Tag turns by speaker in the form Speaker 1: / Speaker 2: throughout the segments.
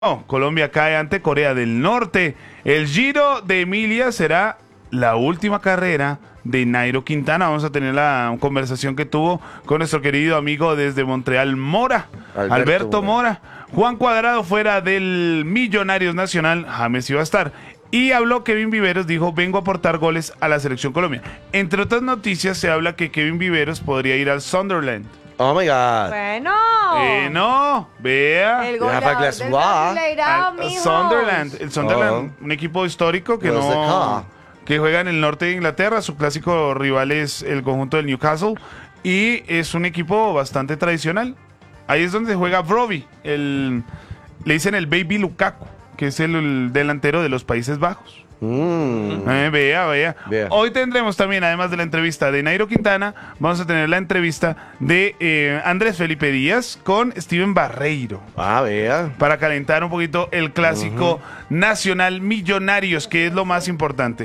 Speaker 1: Colombia cae ante Corea del Norte. El Giro de Emilia será la última carrera de Nairo Quintana. Vamos a tener la conversación que tuvo con nuestro querido amigo desde Montreal, Mora, Alberto Mora. Juan Cuadrado fuera del Millonarios Nacional, James iba a estar. Y habló Kevin Viveros, dijo, vengo a aportar goles a la Selección Colombia. Entre otras noticias, se habla que Kevin Viveros podría ir al Sunderland.
Speaker 2: Oh my God.
Speaker 3: Bueno.
Speaker 1: No, vea.
Speaker 3: El goleador del Brasileirão, mijo.
Speaker 1: Sunderland. El Sunderland, un equipo histórico que que juega en el norte de Inglaterra. Su clásico rival es el conjunto del Newcastle. Y es un equipo bastante tradicional. Ahí es donde juega Brobbey. Le dicen el Baby Lukaku, que es el delantero de los Países Bajos. Vea. Hoy tendremos también, además de la entrevista de Nairo Quintana, vamos a tener la entrevista de Andrés Felipe Díaz con Steven Barreiro.
Speaker 2: Vea.
Speaker 1: Para calentar un poquito el clásico nacional Millonarios, que es lo más importante.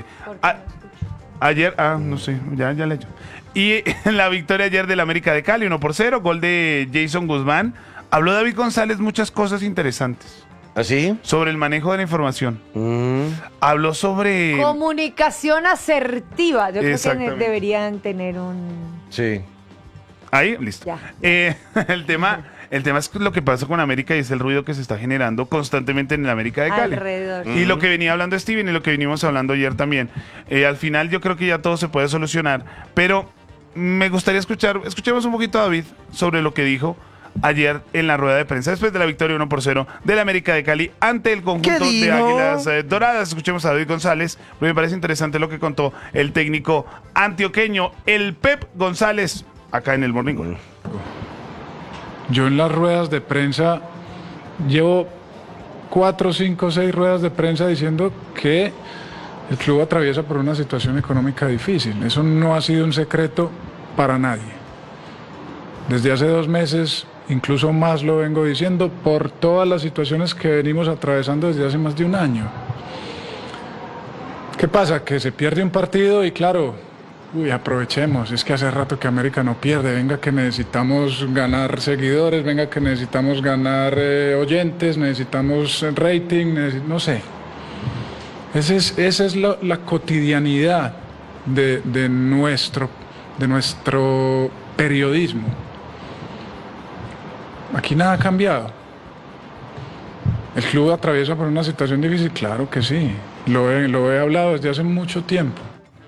Speaker 1: Ayer, no sé, ya le he hecho. Y la victoria ayer del América de Cali, 1-0, gol de Jason Guzmán. Habló David González muchas cosas interesantes.
Speaker 2: ¿Así?
Speaker 1: Sobre el manejo de la información. Habló sobre...
Speaker 3: comunicación asertiva. Yo creo que deberían tener un...
Speaker 2: Sí.
Speaker 1: Ahí, listo.
Speaker 3: Ya.
Speaker 1: El tema es lo que pasa con América y es el ruido que se está generando constantemente en el América de Cali.
Speaker 3: Alrededor.
Speaker 1: Y lo que venía hablando Steven y lo que venimos hablando ayer también. Al final yo creo que ya todo se puede solucionar, pero me gustaría escuchemos un poquito a David sobre lo que dijo ayer en la rueda de prensa después de la victoria 1-0 del América de Cali ante el conjunto de Águilas Doradas. Escuchemos a David González, porque me parece interesante lo que contó el técnico antioqueño, el Pep González, acá en el Morning Call.
Speaker 4: Yo en las ruedas de prensa llevo 4, 5, 6 ruedas de prensa diciendo que el club atraviesa por una situación económica difícil. Eso no ha sido un secreto para nadie. Desde hace 2 meses, incluso más lo vengo diciendo, por todas las situaciones que venimos atravesando desde hace más de 1 año. ¿Qué pasa? Que se pierde un partido y claro, aprovechemos, es que hace rato que América no pierde, venga que necesitamos ganar seguidores, venga que necesitamos ganar oyentes, necesitamos rating, no sé. Esa es la cotidianidad de nuestro periodismo. Aquí nada ha cambiado. ¿El club atraviesa por una situación difícil? Claro que sí. Lo he hablado desde hace mucho tiempo.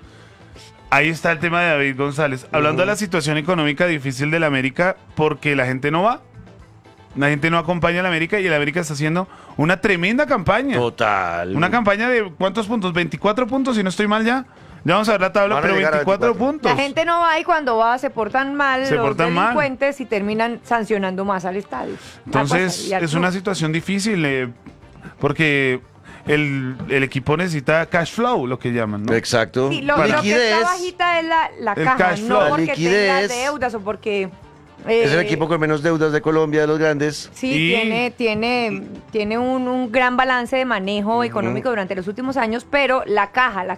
Speaker 1: Ahí está el tema de David González. Hablando de la situación económica difícil de la América, porque la gente no va. La gente no acompaña a la América y el América está haciendo una tremenda campaña.
Speaker 2: Total.
Speaker 1: Una campaña de ¿cuántos puntos? 24 puntos, si no estoy mal ya. Ya vamos a ver la tabla, pero 24 puntos.
Speaker 3: La gente no va y cuando va se portan mal los delincuentes
Speaker 1: mal.
Speaker 3: Y terminan sancionando más al estadio.
Speaker 1: Entonces es una situación difícil porque el equipo necesita cash flow, lo que llaman, ¿no?
Speaker 2: Exacto.
Speaker 3: Sí, lo que está bajita es la caja,
Speaker 1: cash flow.
Speaker 3: no porque
Speaker 2: liquidez.
Speaker 3: tenga deudas o porque...
Speaker 2: es el equipo con menos deudas de Colombia, de los grandes.
Speaker 3: Sí, tiene un gran balance de manejo económico durante los últimos años, pero la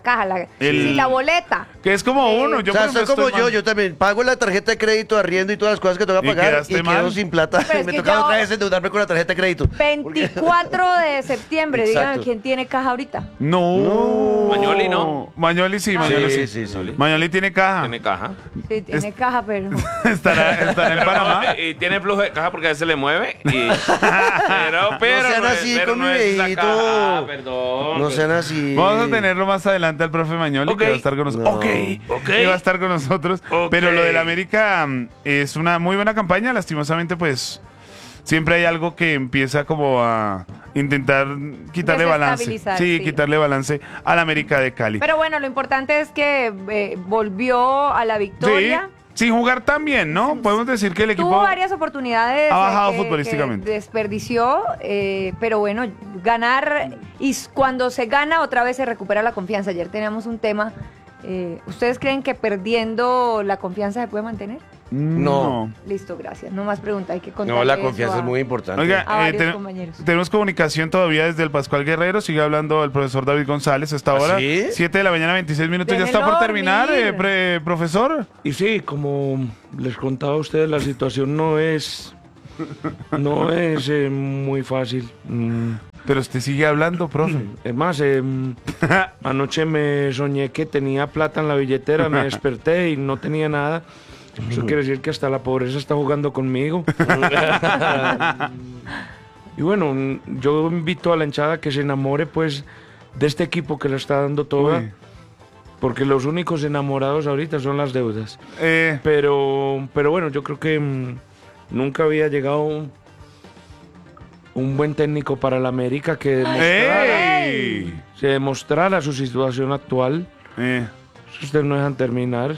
Speaker 3: boleta.
Speaker 1: Que es como uno.
Speaker 2: O sea, soy como yo también pago la tarjeta de crédito, arriendo y todas las cosas que tengo que pagar y quedo sin plata. Me toca otra vez endeudarme con la tarjeta de crédito.
Speaker 3: 24 de septiembre, díganme quién tiene caja ahorita.
Speaker 1: No.
Speaker 5: Mañoli, ¿no?
Speaker 1: Mañoli sí, Mañoli sí. Mañoli tiene caja.
Speaker 5: Tiene caja.
Speaker 3: Sí, tiene caja, pero...
Speaker 1: estará en Panamá.
Speaker 5: Y tiene flujo de caja porque a veces le mueve. Pero
Speaker 2: no sean así con mi viejito.
Speaker 5: Perdón.
Speaker 2: No sean así.
Speaker 1: Vamos a tenerlo más adelante al profe Mañoli, que va a estar con nosotros. Que va a estar con nosotros. Pero lo del América es una muy buena campaña. Lastimosamente, pues, siempre hay algo que empieza como a intentar quitarle balance. Sí, quitarle balance al América de Cali.
Speaker 3: Pero bueno, lo importante es que volvió a la victoria.
Speaker 1: Sí. Sin jugar tan bien, ¿no? Podemos decir que el equipo
Speaker 3: tuvo varias oportunidades.
Speaker 1: Ha bajado futbolísticamente.
Speaker 3: Que desperdició, pero bueno, ganar, y cuando se gana otra vez se recupera la confianza. Ayer teníamos un tema. ¿Ustedes creen que perdiendo la confianza se puede mantener?
Speaker 2: No.
Speaker 3: Listo, gracias. No más preguntas, hay que contar.
Speaker 2: No, la confianza es muy importante.
Speaker 1: Oiga,
Speaker 3: compañeros.
Speaker 1: Tenemos comunicación todavía desde el Pascual Guerrero. Sigue hablando el profesor David González a esta hora.
Speaker 2: ¿Sí?
Speaker 1: 7 de la mañana, 26 minutos. Ya está por terminar, profesor.
Speaker 6: Y sí, como les contaba a ustedes, la situación no es No es muy fácil.
Speaker 1: Pero usted sigue hablando, profe.
Speaker 6: Es más, anoche me soñé que tenía plata en la billetera, me desperté y no tenía nada. Eso quiere decir que hasta la pobreza está jugando conmigo. Y bueno, yo invito a la hinchada que se enamore pues de este equipo que le está dando toda.
Speaker 1: Uy.
Speaker 6: Porque los únicos enamorados ahorita son las deudas. Pero bueno, yo creo que nunca había llegado un buen técnico para el América que se demostrara su situación actual. Si ustedes no dejan terminar.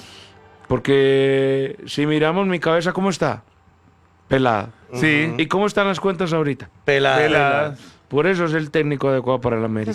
Speaker 6: Porque si miramos mi cabeza, ¿cómo está? Pelada.
Speaker 1: Sí.
Speaker 6: ¿Y cómo están las cuentas ahorita?
Speaker 2: Peladas.
Speaker 6: Por eso es el técnico adecuado para el América.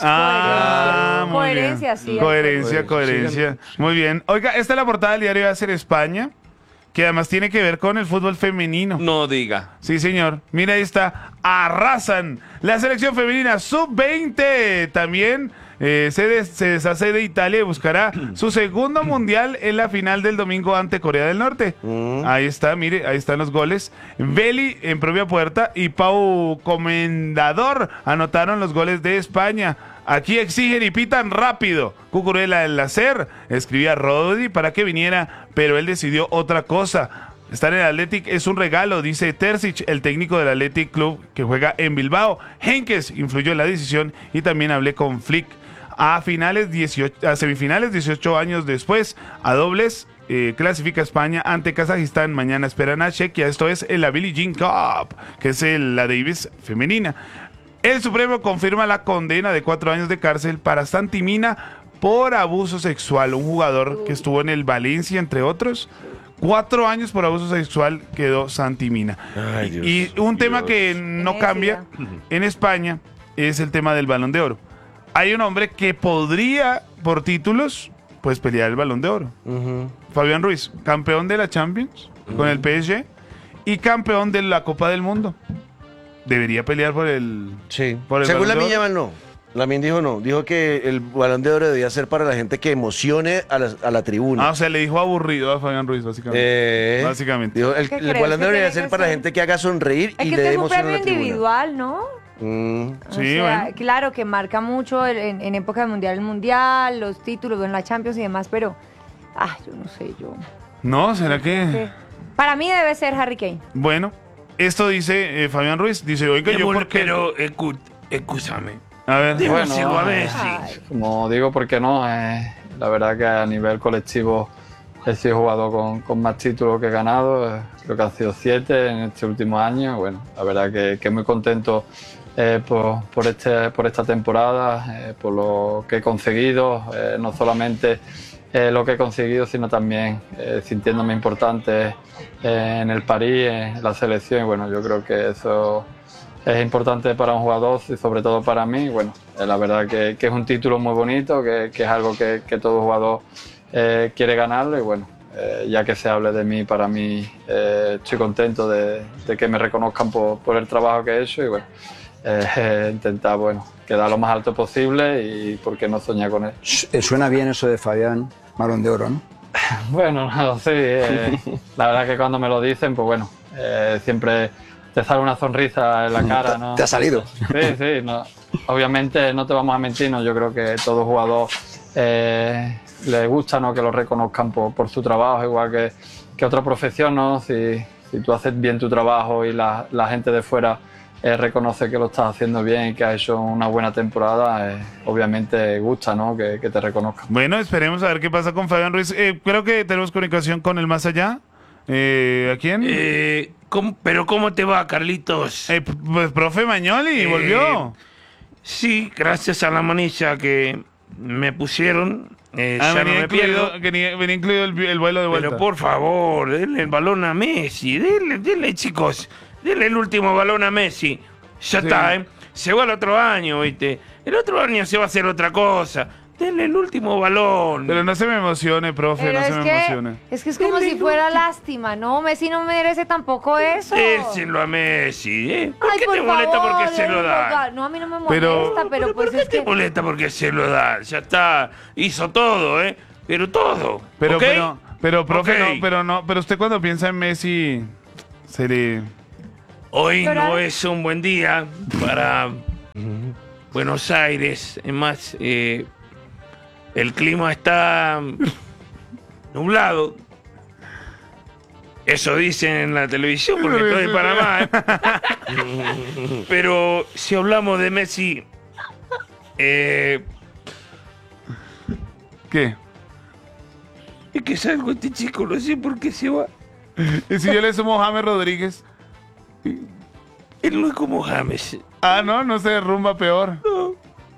Speaker 1: Muy
Speaker 3: Coherencia,
Speaker 1: bien.
Speaker 3: sí.
Speaker 1: Coherencia. Muy bien. Oiga, esta es la portada del diario Hacer España, que además tiene que ver con el fútbol femenino.
Speaker 5: No diga.
Speaker 1: Sí, señor. Mira, ahí está. Arrasan. La selección femenina sub-20 también se deshace de Italia y buscará su segundo mundial en la final del domingo ante Corea del Norte. Ahí está, mire, ahí están los goles. Beli en propia puerta y Pau Comendador anotaron los goles de España. Aquí exigen y pitan rápido. Cucurella del Lacer escribía a Rodri para que viniera, pero él decidió otra cosa. Estar en el Athletic es un regalo, dice Terzic, el técnico del Athletic Club que juega en Bilbao. Henkes influyó en la decisión y también hablé con Flick. A semifinales 18 años después, a dobles clasifica España ante Kazajistán. Mañana esperan a Chequia. Esto es la Billie Jean Cup, que es la Davis femenina. El Supremo confirma la condena de 4 años de cárcel para Santi Mina por abuso sexual. Un jugador que estuvo en el Valencia, entre otros. 4 años por abuso sexual quedó Santi Mina.
Speaker 2: Ay, Dios.
Speaker 1: Y un tema que no cambia en España es el tema del Balón de Oro. Hay un hombre que podría, por títulos, pues pelear el Balón de Oro. Fabián Ruiz, campeón de la Champions con el PSG y campeón de la Copa del Mundo. Debería pelear por el...
Speaker 2: Sí.
Speaker 1: Por el
Speaker 2: Según
Speaker 1: Balón de
Speaker 2: Lamine
Speaker 1: Oro.
Speaker 2: Yamal, no. Lamine dijo no. Dijo que el Balón de Oro debía ser para la gente que emocione a la tribuna.
Speaker 1: O sea, le dijo aburrido a Fabián Ruiz, básicamente. Básicamente.
Speaker 2: Dijo, el
Speaker 3: ¿Qué
Speaker 2: Balón de
Speaker 3: crees?
Speaker 2: Oro
Speaker 3: Que
Speaker 2: debería
Speaker 3: tiene
Speaker 2: ser
Speaker 3: que
Speaker 2: para la
Speaker 3: ser?
Speaker 2: gente que haga sonreír
Speaker 3: Es
Speaker 2: y
Speaker 3: que
Speaker 2: le
Speaker 3: este
Speaker 2: dé
Speaker 3: es un
Speaker 2: emoción a
Speaker 3: premio
Speaker 2: la tribuna.
Speaker 3: individual, ¿no? O
Speaker 1: Sí,
Speaker 3: sea,
Speaker 1: bueno.
Speaker 3: claro que marca mucho en época de mundial, los títulos en la Champions y demás, pero yo no sé,
Speaker 1: No, ¿será que...?
Speaker 3: Para mí debe ser Harry Kane.
Speaker 1: Bueno, esto dice Fabián Ruiz. Dice, oiga, yo por qué...
Speaker 5: Pero, escúchame.
Speaker 1: A ver.
Speaker 5: Dígaselo a
Speaker 7: Bueno,
Speaker 5: Messi.
Speaker 7: Como digo, ¿por qué no? La verdad que a nivel colectivo he sido jugador con más títulos que he ganado. Creo que han sido 7 en este último año. Bueno, la verdad que muy contento por esta temporada, por lo que he conseguido, no solamente lo que he conseguido, sino también sintiéndome importante en el París, en la selección. Y bueno, yo creo que eso es importante para un jugador y sobre todo para mí. Bueno, la verdad que es un título muy bonito, que es algo que todo jugador quiere ganarlo. Y bueno, ya que se hable de mí, para mí estoy contento de que me reconozcan por el trabajo que he hecho. Y bueno, intentar quedar lo más alto posible y por qué no soñar con él.
Speaker 8: Suena bien eso de Fabián, Balón de Oro, ¿no?
Speaker 7: Bueno, no, sí, la verdad que cuando me lo dicen, pues bueno, siempre te sale una sonrisa en la cara, ¿no?
Speaker 8: ¿Te ha salido?
Speaker 7: Sí, no, obviamente no te vamos a mentir, ¿no? Yo creo que todo jugador le gusta, ¿no?, que lo reconozcan por su trabajo, igual que otra profesión, ¿no? Si tú haces bien tu trabajo y la gente de fuera reconoce que lo estás haciendo bien y que has hecho una buena temporada, obviamente gusta, ¿no?, que te reconozcan.
Speaker 1: Bueno, esperemos a ver qué pasa con Fabián Ruiz. Creo que tenemos comunicación con el más allá. ¿A quién?
Speaker 5: ¿Pero cómo te va, Carlitos?
Speaker 1: Pues profe Mañoli, volvió.
Speaker 5: Sí, gracias a la manilla que me pusieron. Ya no me pierdo.
Speaker 1: Venía incluido el vuelo de vuelta.
Speaker 5: Pero por favor, denle el balón a Messi. Denle, chicos. Denle el último balón a Messi. Ya está, ¿eh? Se va el otro año, ¿viste? El otro año se va a hacer otra cosa. Denle el último balón.
Speaker 1: Pero no se me emocione, profe,
Speaker 3: Pero
Speaker 1: no se me emocione.
Speaker 3: es que es como si fuera lástima, ¿no? Messi no merece tampoco eso.
Speaker 5: Dénselo a Messi, ¿eh? ¿Por
Speaker 3: Ay,
Speaker 5: qué
Speaker 3: por
Speaker 5: te molesta
Speaker 3: favor,
Speaker 5: porque se lo
Speaker 3: déjenlo
Speaker 5: dan?
Speaker 3: jugar. No, a mí no me molesta,
Speaker 1: Pero-
Speaker 3: pero pues
Speaker 5: ¿Por qué
Speaker 3: es
Speaker 5: te
Speaker 3: que...
Speaker 5: molesta porque se lo dan? Ya está. Hizo todo, ¿eh? Pero todo.
Speaker 1: Pero,
Speaker 5: ¿ok?
Speaker 1: pero, profe,
Speaker 5: Ok.
Speaker 1: pero usted cuando piensa en Messi, se le
Speaker 5: Hoy no es un buen día para Buenos Aires. Es más, el clima está nublado. Eso dicen en la televisión porque estoy en Panamá. Pero si hablamos de Messi,
Speaker 1: ¿qué?
Speaker 5: Es que salgo este chico, no sé por qué se va.
Speaker 1: ¿Y si yo le sumo James Rodríguez?
Speaker 5: Él no es como James.
Speaker 1: No se derrumba peor.
Speaker 5: No.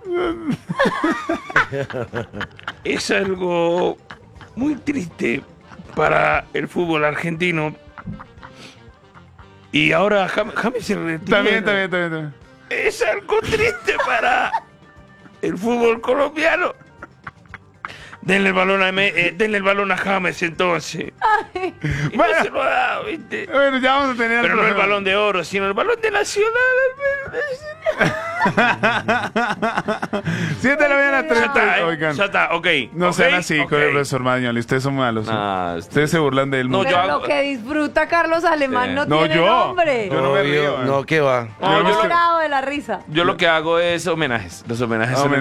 Speaker 5: Es algo muy triste para el fútbol argentino. Y ahora James se retira.
Speaker 1: También.
Speaker 5: Es algo triste para el fútbol colombiano. Denle el balón a James entonces. Y
Speaker 1: bueno,
Speaker 5: no se lo ha dado, ¿viste?
Speaker 1: Bueno, ya vamos a tener.
Speaker 5: Pero no el balón de oro, sino el balón de Nacional.
Speaker 1: 7 de la mañana, 30.
Speaker 5: Oigan. Ya está, ok.
Speaker 1: No sean así con el profesor Mañol. Ustedes son malos. Ustedes se burlan de él.
Speaker 3: No, pero lo que disfruta Carlos Alemán no tiene nombre.
Speaker 1: Yo no me río.
Speaker 2: No, ¿qué va?
Speaker 3: Yo llorado de la risa.
Speaker 6: Yo lo que hago es homenajes. Los homenajes son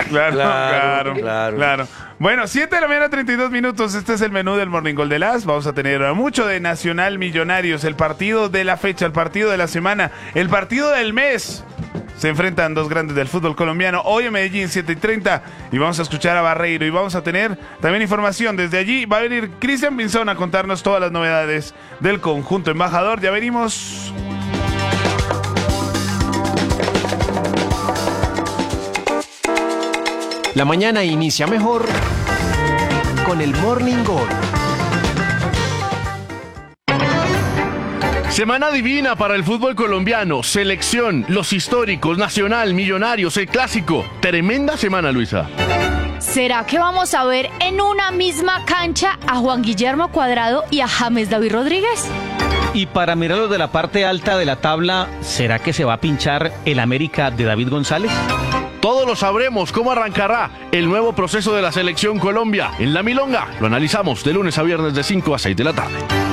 Speaker 1: Claro. Bueno, 7 de la mañana, 32 minutos. Este es el menú del Morning Gol de Las. Vamos a tener mucho de Nacional Millonarios, el partido de la fecha, el partido de la semana, el partido del mes. Se enfrentan dos grandes del fútbol colombiano. Hoy en Medellín, 7:30. Y vamos a escuchar a Barreiro. Y vamos a tener también información desde allí. Va a venir Cristian Pinzón a contarnos todas las novedades del conjunto embajador. Ya venimos.
Speaker 9: La mañana inicia mejor con el Morning Gol.
Speaker 10: Semana divina para el fútbol colombiano, selección, los históricos, Nacional, Millonarios, el clásico. Tremenda semana, Luisa.
Speaker 11: ¿Será que vamos a ver en una misma cancha a Juan Guillermo Cuadrado y a James David Rodríguez?
Speaker 12: Y para mirarlo de la parte alta de la tabla, ¿será que se va a pinchar el América de David González?
Speaker 10: Todos lo sabremos cómo arrancará el nuevo proceso de la selección Colombia. En La Milonga lo analizamos de lunes a viernes de 5 a 6 de la tarde.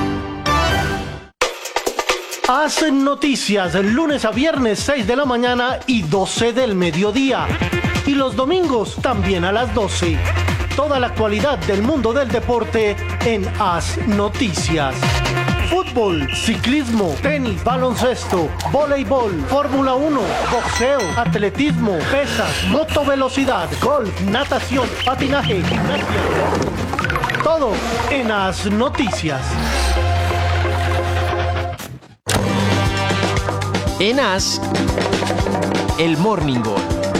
Speaker 13: Hacen noticias lunes a viernes 6 de la mañana y 12 del mediodía. Y los domingos también a las 12. Toda la actualidad del mundo del deporte en Haz Noticias. Fútbol, ciclismo, tenis, baloncesto, voleibol, Fórmula 1, boxeo, atletismo, pesas, motovelocidad, golf, natación, patinaje, gimnasia. Todo en Haz Noticias.
Speaker 9: En Haz, el Morning Gol.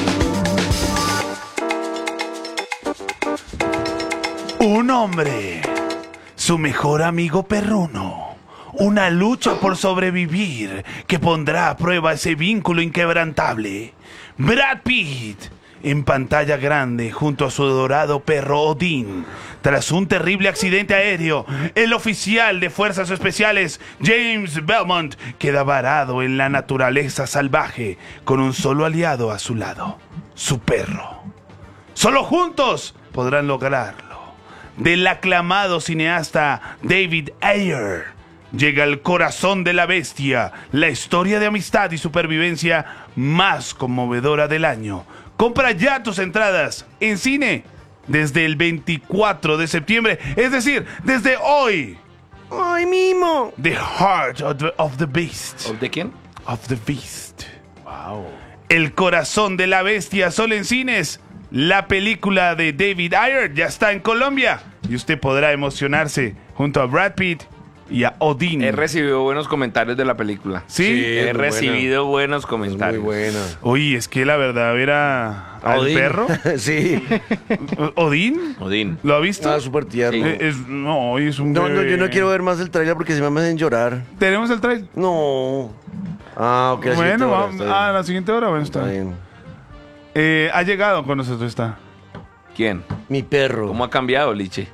Speaker 1: Un hombre, su mejor amigo perruno. Una lucha por sobrevivir que pondrá a prueba ese vínculo inquebrantable. Brad Pitt, en pantalla grande junto a su adorado perro Odín. Tras un terrible accidente aéreo, el oficial de Fuerzas Especiales, James Belmont, queda varado en la naturaleza salvaje con un solo aliado a su lado, su perro. Solo juntos podrán lograrlo. Del aclamado cineasta David Ayer llega El corazón de la bestia, la historia de amistad y supervivencia más conmovedora del año. Compra ya tus entradas en cine desde el 24 de septiembre, es decir, desde hoy.
Speaker 2: ¡Ay, mimo!
Speaker 1: The Heart of the Beast.
Speaker 6: ¿De quién?
Speaker 1: Of the Beast. Wow. El corazón de la bestia, solo en cines. La película de David Ayer ya está en Colombia y usted podrá emocionarse junto a Brad Pitt y a Odín.
Speaker 6: He recibido buenos comentarios de la película.
Speaker 1: ¿Sí?
Speaker 6: He recibido buenos comentarios.
Speaker 2: Muy buena.
Speaker 1: Oye, es que la verdad, ver al
Speaker 2: Odín.
Speaker 1: perro.
Speaker 2: Sí.
Speaker 1: ¿Odín?
Speaker 6: Odín.
Speaker 1: ¿Lo ha visto?
Speaker 2: Ah, súper tierno.
Speaker 1: No, es un
Speaker 2: No,
Speaker 1: bebé.
Speaker 2: yo no quiero ver más el trailer porque si me hacen llorar.
Speaker 1: ¿Tenemos el trailer?
Speaker 2: No. Ah, ok.
Speaker 1: Bueno, vamos a la siguiente hora. Bueno, está
Speaker 2: bien.
Speaker 1: Ha llegado con nosotros, está.
Speaker 6: ¿Quién?
Speaker 2: Mi perro.
Speaker 6: ¿Cómo ha cambiado, Liche?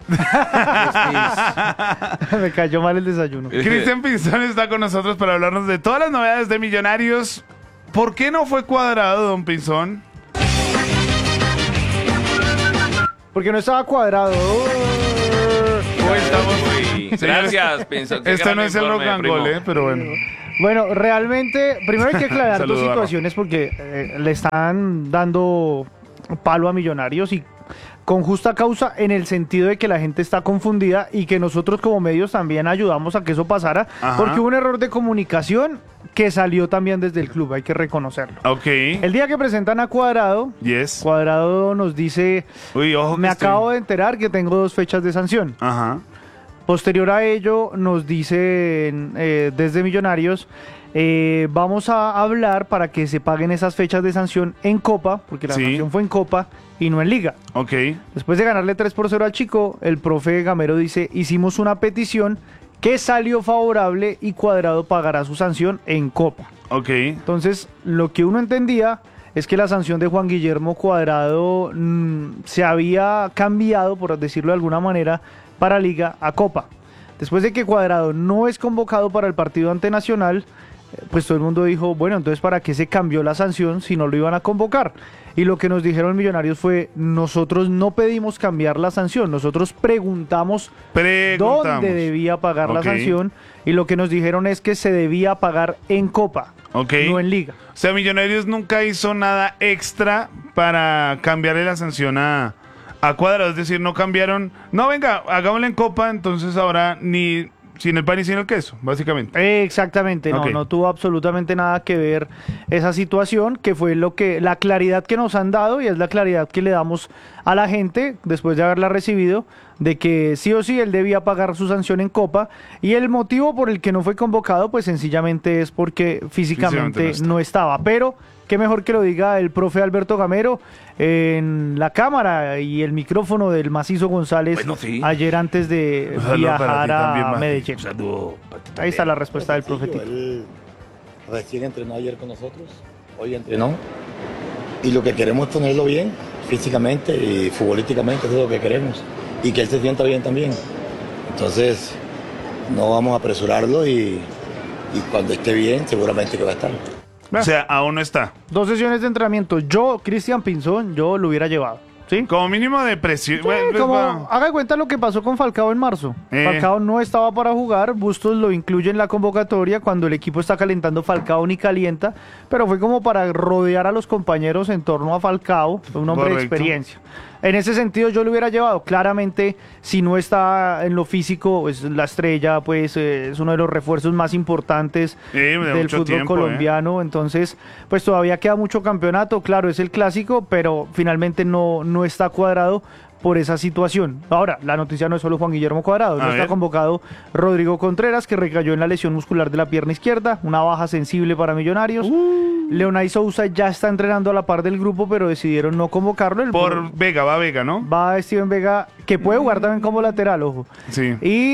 Speaker 14: Me cayó mal el desayuno.
Speaker 1: Cristian Pinzón está con nosotros para hablarnos de todas las novedades de Millonarios. ¿Por qué no fue Cuadrado, don Pinzón?
Speaker 14: Porque no estaba Cuadrado.
Speaker 6: Gracias, Pinzón.
Speaker 1: Este no es el rock and roll, pero bueno.
Speaker 14: Bueno, realmente, primero hay que aclarar dos situaciones porque le están dando palo a Millonarios y con justa causa, en el sentido de que la gente está confundida y que nosotros como medios también ayudamos a que eso pasara. Ajá. Porque hubo un error de comunicación que salió también desde el club, hay que reconocerlo.
Speaker 1: Ok.
Speaker 14: El día que presentan a Cuadrado, Cuadrado nos dice, me acabo de enterar que tengo 2 fechas de sanción.
Speaker 1: Ajá.
Speaker 14: Posterior a ello nos dicen desde Millonarios, vamos a hablar para que se paguen esas fechas de sanción en Copa, porque la sanción fue en Copa y no en Liga.
Speaker 1: Ok.
Speaker 14: Después de ganarle 3-0 al Chico, el profe Gamero dice, hicimos una petición que salió favorable y Cuadrado pagará su sanción en Copa.
Speaker 1: Ok.
Speaker 14: Entonces, lo que uno entendía es que la sanción de Juan Guillermo Cuadrado se había cambiado, por decirlo de alguna manera, para Liga a Copa. Después de que Cuadrado no es convocado para el partido ante Nacional, pues todo el mundo dijo, bueno, entonces ¿para qué se cambió la sanción si no lo iban a convocar? Y lo que nos dijeron Millonarios fue, nosotros no pedimos cambiar la sanción, nosotros preguntamos dónde debía pagar la sanción, y lo que nos dijeron es que se debía pagar en Copa, no en Liga.
Speaker 1: O sea, Millonarios nunca hizo nada extra para cambiarle la sanción a Cuadrado, es decir, no cambiaron, no, venga, hagámosla en Copa, entonces ahora ni sin el pan y sin el queso, básicamente.
Speaker 14: Exactamente, no tuvo absolutamente nada que ver esa situación, que fue la claridad que nos han dado, y es la claridad que le damos a la gente después de haberla recibido, de que sí o sí él debía pagar su sanción en Copa, y el motivo por el que no fue convocado, pues sencillamente es porque físicamente no estaba, pero qué mejor que lo diga el profe Alberto Gamero en la cámara y el micrófono del Macizo González ayer antes de viajar a Medellín. Ahí está la respuesta del profe Tito.
Speaker 15: Él recién entrenó ayer con nosotros, hoy entrenó, y lo que queremos es tenerlo bien físicamente y futbolísticamente, eso es lo que queremos, y que él se sienta bien también. Entonces no vamos a apresurarlo y cuando esté bien seguramente que va a estar.
Speaker 1: O sea, aún no está.
Speaker 14: 2 sesiones de entrenamiento. Yo, Cristian Pinzón, yo lo hubiera llevado. ¿Sí?
Speaker 1: Como mínimo de presión.
Speaker 14: Sí, haga cuenta lo que pasó con Falcao en marzo. Falcao no estaba para jugar, Bustos lo incluye en la convocatoria cuando el equipo está calentando, Falcao ni calienta, pero fue como para rodear a los compañeros en torno a Falcao, un hombre de experiencia. En ese sentido yo lo hubiera llevado. Claramente, si no está en lo físico, es la estrella, pues es uno de los refuerzos más importantes del fútbol colombiano. Entonces, pues todavía queda mucho campeonato. Claro, es el clásico, pero finalmente no está Cuadrado por esa situación. Ahora, la noticia no es solo Juan Guillermo Cuadrado, no está convocado Rodrigo Contreras, que recayó en la lesión muscular de la pierna izquierda, una baja sensible para Millonarios. Leonay Sousa ya está entrenando a la par del grupo, pero decidieron no convocarlo.
Speaker 1: Va Vega, ¿no?
Speaker 14: Va Steven Vega, que puede jugar también como lateral, ojo.
Speaker 1: Sí.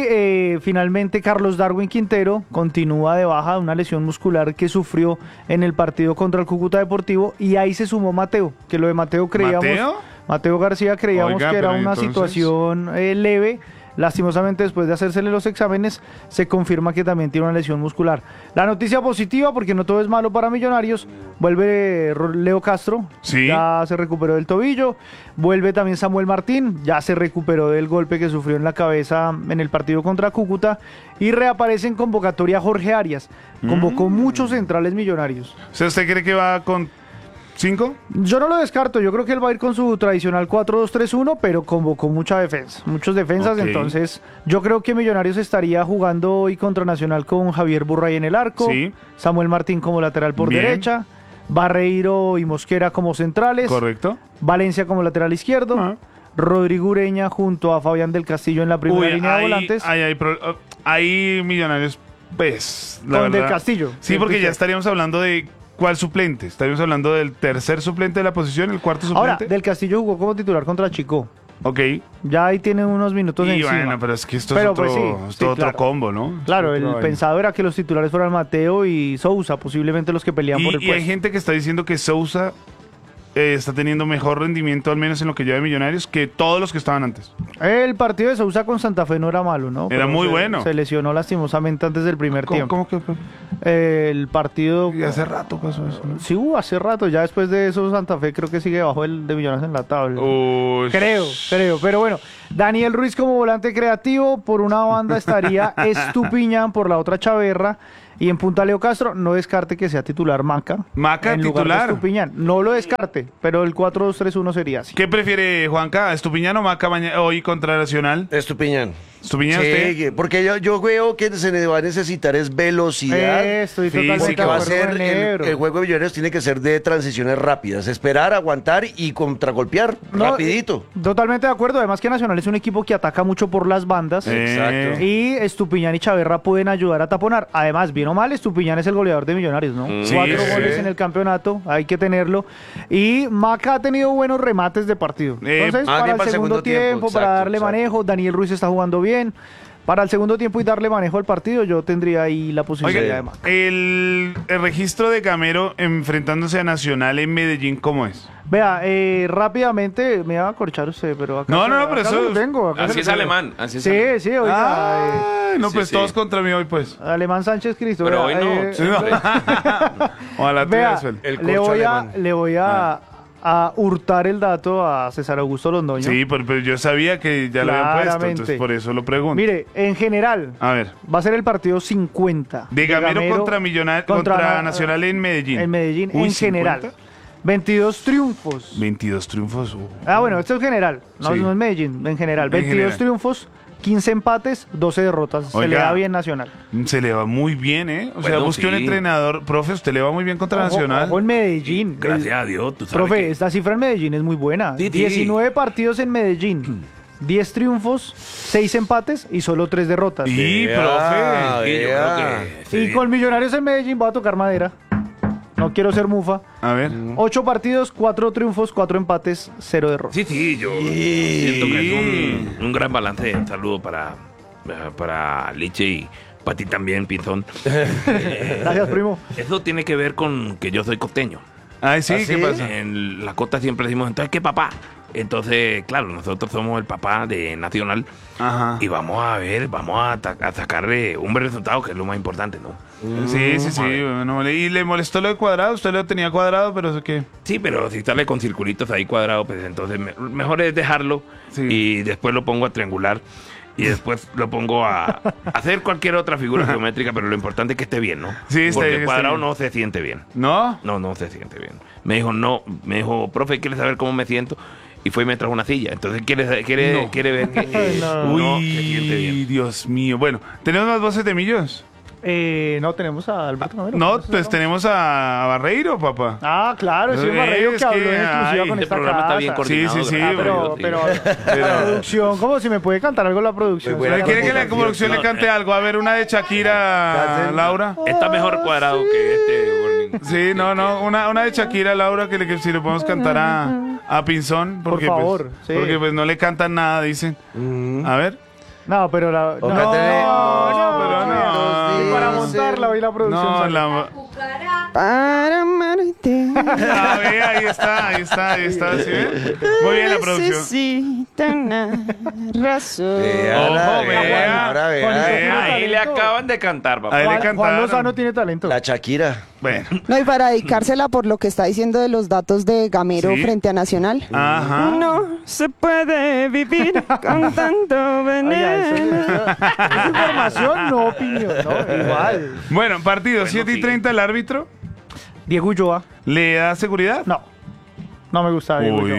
Speaker 14: Y finalmente Carlos Darwin Quintero continúa de baja de una lesión muscular que sufrió en el partido contra el Cúcuta Deportivo, y ahí se sumó Mateo, que lo de Mateo creíamos... Mateo García creíamos que era una situación leve. Lastimosamente, después de hacérsele los exámenes, se confirma que también tiene una lesión muscular. La noticia positiva, porque no todo es malo para Millonarios, vuelve Leo Castro, ya se recuperó del tobillo. Vuelve también Samuel Martín, ya se recuperó del golpe que sufrió en la cabeza en el partido contra Cúcuta. Y reaparece en convocatoria Jorge Arias. Convocó muchos centrales Millonarios.
Speaker 1: O sea, ¿usted cree que va con 5?
Speaker 14: Yo no lo descarto, yo creo que él va a ir con su tradicional 4-2-3-1, pero convocó muchos defensas, entonces yo creo que Millonarios estaría jugando hoy contra Nacional con Javier Burray en el arco, Samuel Martín como lateral por derecha, Barreiro y Mosquera como centrales,
Speaker 1: correcto,
Speaker 14: Valencia como lateral izquierdo, Rodrigo Ureña junto a Fabián del Castillo en la primera línea de volantes.
Speaker 1: Ahí Millonarios, pues,
Speaker 14: la verdad, del Castillo.
Speaker 1: Sí, porque ya estaríamos hablando de ¿cuál suplente? Estaríamos hablando del tercer suplente de la posición, el cuarto suplente.
Speaker 14: Ahora, Del Castillo jugó como titular contra Chico.
Speaker 1: Ok.
Speaker 14: Ya ahí tiene unos minutos encima.
Speaker 1: Bueno, pero es que esto es otro combo, ¿no?
Speaker 14: Claro, el pensado era que los titulares fueran Mateo y Sousa, posiblemente los que pelean por el puesto.
Speaker 1: Y hay gente que está diciendo que Sousa está teniendo mejor rendimiento, al menos en lo que lleva de Millonarios, que todos los que estaban antes.
Speaker 14: El partido de Sousa con Santa Fe no era malo, ¿no?
Speaker 1: Era muy bueno.
Speaker 14: Se lesionó lastimosamente antes del primer tiempo.
Speaker 1: ¿Cómo que?
Speaker 14: El partido...
Speaker 1: Y hace rato pasó eso, ¿no?
Speaker 14: Sí, hace rato. Ya después de eso Santa Fe creo que sigue bajo el de Millonarios en la tabla. Creo. Pero bueno, Daniel Ruiz como volante creativo. Por una banda estaría Estupiñán, por la otra Chaverra. Y en punta Leo Castro, no descarte que sea titular Maca.
Speaker 1: Maca
Speaker 14: en lugar
Speaker 1: titular.
Speaker 14: de Estupiñán. No lo descarte, pero el 4-2-3-1 sería así.
Speaker 1: ¿Qué prefiere Juanca? ¿Estupiñán o Maca hoy contra Nacional?
Speaker 2: Estupiñán.
Speaker 1: ¿Estupiñán usted?
Speaker 2: Porque yo veo que se le va a necesitar es velocidad.
Speaker 14: Estoy totalmente
Speaker 2: que va a
Speaker 14: de acuerdo
Speaker 2: ser
Speaker 14: con el
Speaker 2: el juego de Millonarios tiene que ser de transiciones rápidas, esperar, aguantar y contragolpear rapidito.
Speaker 14: Totalmente de acuerdo, además que Nacional es un equipo que ataca mucho por las bandas.
Speaker 2: Exacto.
Speaker 14: Y Estupiñán y Chaverra pueden ayudar a taponar. Además, bien o mal, Estupiñán es el goleador de Millonarios, ¿no? 4 goles en el campeonato, hay que tenerlo. Y Maca ha tenido buenos remates de partido. Entonces, para el segundo tiempo, para darle manejo, Daniel Ruiz está jugando bien. Para el segundo tiempo y darle manejo al partido, yo tendría ahí la posibilidad de Maca.
Speaker 1: El registro de Gamero enfrentándose a Nacional en Medellín, ¿cómo es?
Speaker 14: Vea, rápidamente, me va a corchar usted, pero acá...
Speaker 1: No, pero eso...
Speaker 5: Así es alemán.
Speaker 14: Sí, oiga.
Speaker 1: Pues todos contra mí hoy, pues.
Speaker 14: Alemán Sánchez Cristo.
Speaker 5: Pero hoy no.
Speaker 1: Ojalá
Speaker 14: vea, le voy a hurtar el dato a César Augusto Londoño.
Speaker 1: Sí, pero yo sabía que ya lo habían puesto, entonces por eso lo pregunto.
Speaker 14: Mire, en general,
Speaker 1: a ver,
Speaker 14: va a ser el partido 50.
Speaker 1: De Gamero contra Nacional en Medellín.
Speaker 14: En Medellín, en 50. General. 22 triunfos.
Speaker 1: 22 triunfos.
Speaker 14: Bueno, esto es general, no es Medellín, en general. 22 triunfos, 15 empates, 12 derrotas. Se le da bien Nacional.
Speaker 1: Se le va muy bien, ¿eh? O sea, busque un entrenador. Profe, usted le va muy bien contra Nacional.
Speaker 14: Ojo en Medellín.
Speaker 5: Gracias a Dios, tú sabes.
Speaker 14: Profe, esta cifra en Medellín es muy buena. 19 partidos en Medellín. 10 triunfos, 6 empates y solo 3 derrotas.
Speaker 1: Sí, profe.
Speaker 14: Y con Millonarios en Medellín va a tocar madera. No quiero ser mufa.
Speaker 1: A ver.
Speaker 14: 8 partidos, 4 triunfos, 4 empates, 0 derrotas.
Speaker 5: Sí, yo siento que es un gran balance. Un saludo para Liche y para ti también, Pinzón.
Speaker 14: Gracias, primo.
Speaker 5: Eso tiene que ver con que yo soy costeño.
Speaker 1: Ah, sí, ¿qué pasa?
Speaker 5: En la costa siempre decimos, entonces, ¿qué papá? Entonces, claro, nosotros somos el papá de Nacional.
Speaker 1: Ajá.
Speaker 5: Y vamos a sacarle un buen resultado, que es lo más importante, ¿no?
Speaker 1: Sí. Bueno, ¿y le molestó lo de Cuadrado? Usted lo tenía cuadrado, pero ¿eso qué?
Speaker 5: Sí, pero si sale con circulitos ahí cuadrado, pues entonces mejor es dejarlo y después lo pongo a triangular. Y después lo pongo a hacer cualquier otra figura geométrica, pero lo importante es que esté bien, ¿no?
Speaker 1: Sí,
Speaker 5: porque cuadrado no se siente bien.
Speaker 1: ¿No?
Speaker 5: No se siente bien. Me dijo, profe, ¿quieres saber cómo me siento? Y fue y me trajo una silla. Entonces quiere ver que no se siente bien.
Speaker 1: Dios mío. Bueno, ¿tenemos más voces de Millos?
Speaker 14: No tenemos a Alberto Gamero.
Speaker 1: No, pues tenemos a Barreiro, papá.
Speaker 14: Ah, claro, es Barreiro que habló en exclusiva con esta casa.
Speaker 5: Está bien coordinado.
Speaker 1: Sí.
Speaker 14: Pero la producción, ¿cómo si me puede cantar algo la producción?
Speaker 1: ¿Quiere que la producción le cante algo? A ver, una de Shakira, Laura.
Speaker 5: Está mejor cuadrado que este.
Speaker 1: Sí, una de Shakira, Laura, que si le podemos cantar a Pinzón. Porque,
Speaker 14: por favor.
Speaker 1: Porque pues no le cantan nada, dicen. A ver.
Speaker 14: No, pero para montarla hoy la producción.
Speaker 16: Para amarte.
Speaker 1: Ahí está, ¿sí ven? Muy bien la producción.
Speaker 16: Necesita una razón.
Speaker 5: Ahí le acaban de cantar, papá.
Speaker 14: Juan Lozano tiene talento.
Speaker 2: La Shakira.
Speaker 1: Bueno.
Speaker 16: No, y para dedicársela por lo que está diciendo de los datos de Gamero frente a Nacional.
Speaker 1: Ajá.
Speaker 16: No se puede vivir con tanto veneno.
Speaker 14: Es información, no opinión, ¿no? Igual.
Speaker 1: Bueno, partido 7:30 el árbitro.
Speaker 14: Diego Ulloa.
Speaker 1: ¿Le da seguridad?
Speaker 14: No me gusta Diego Ulloa.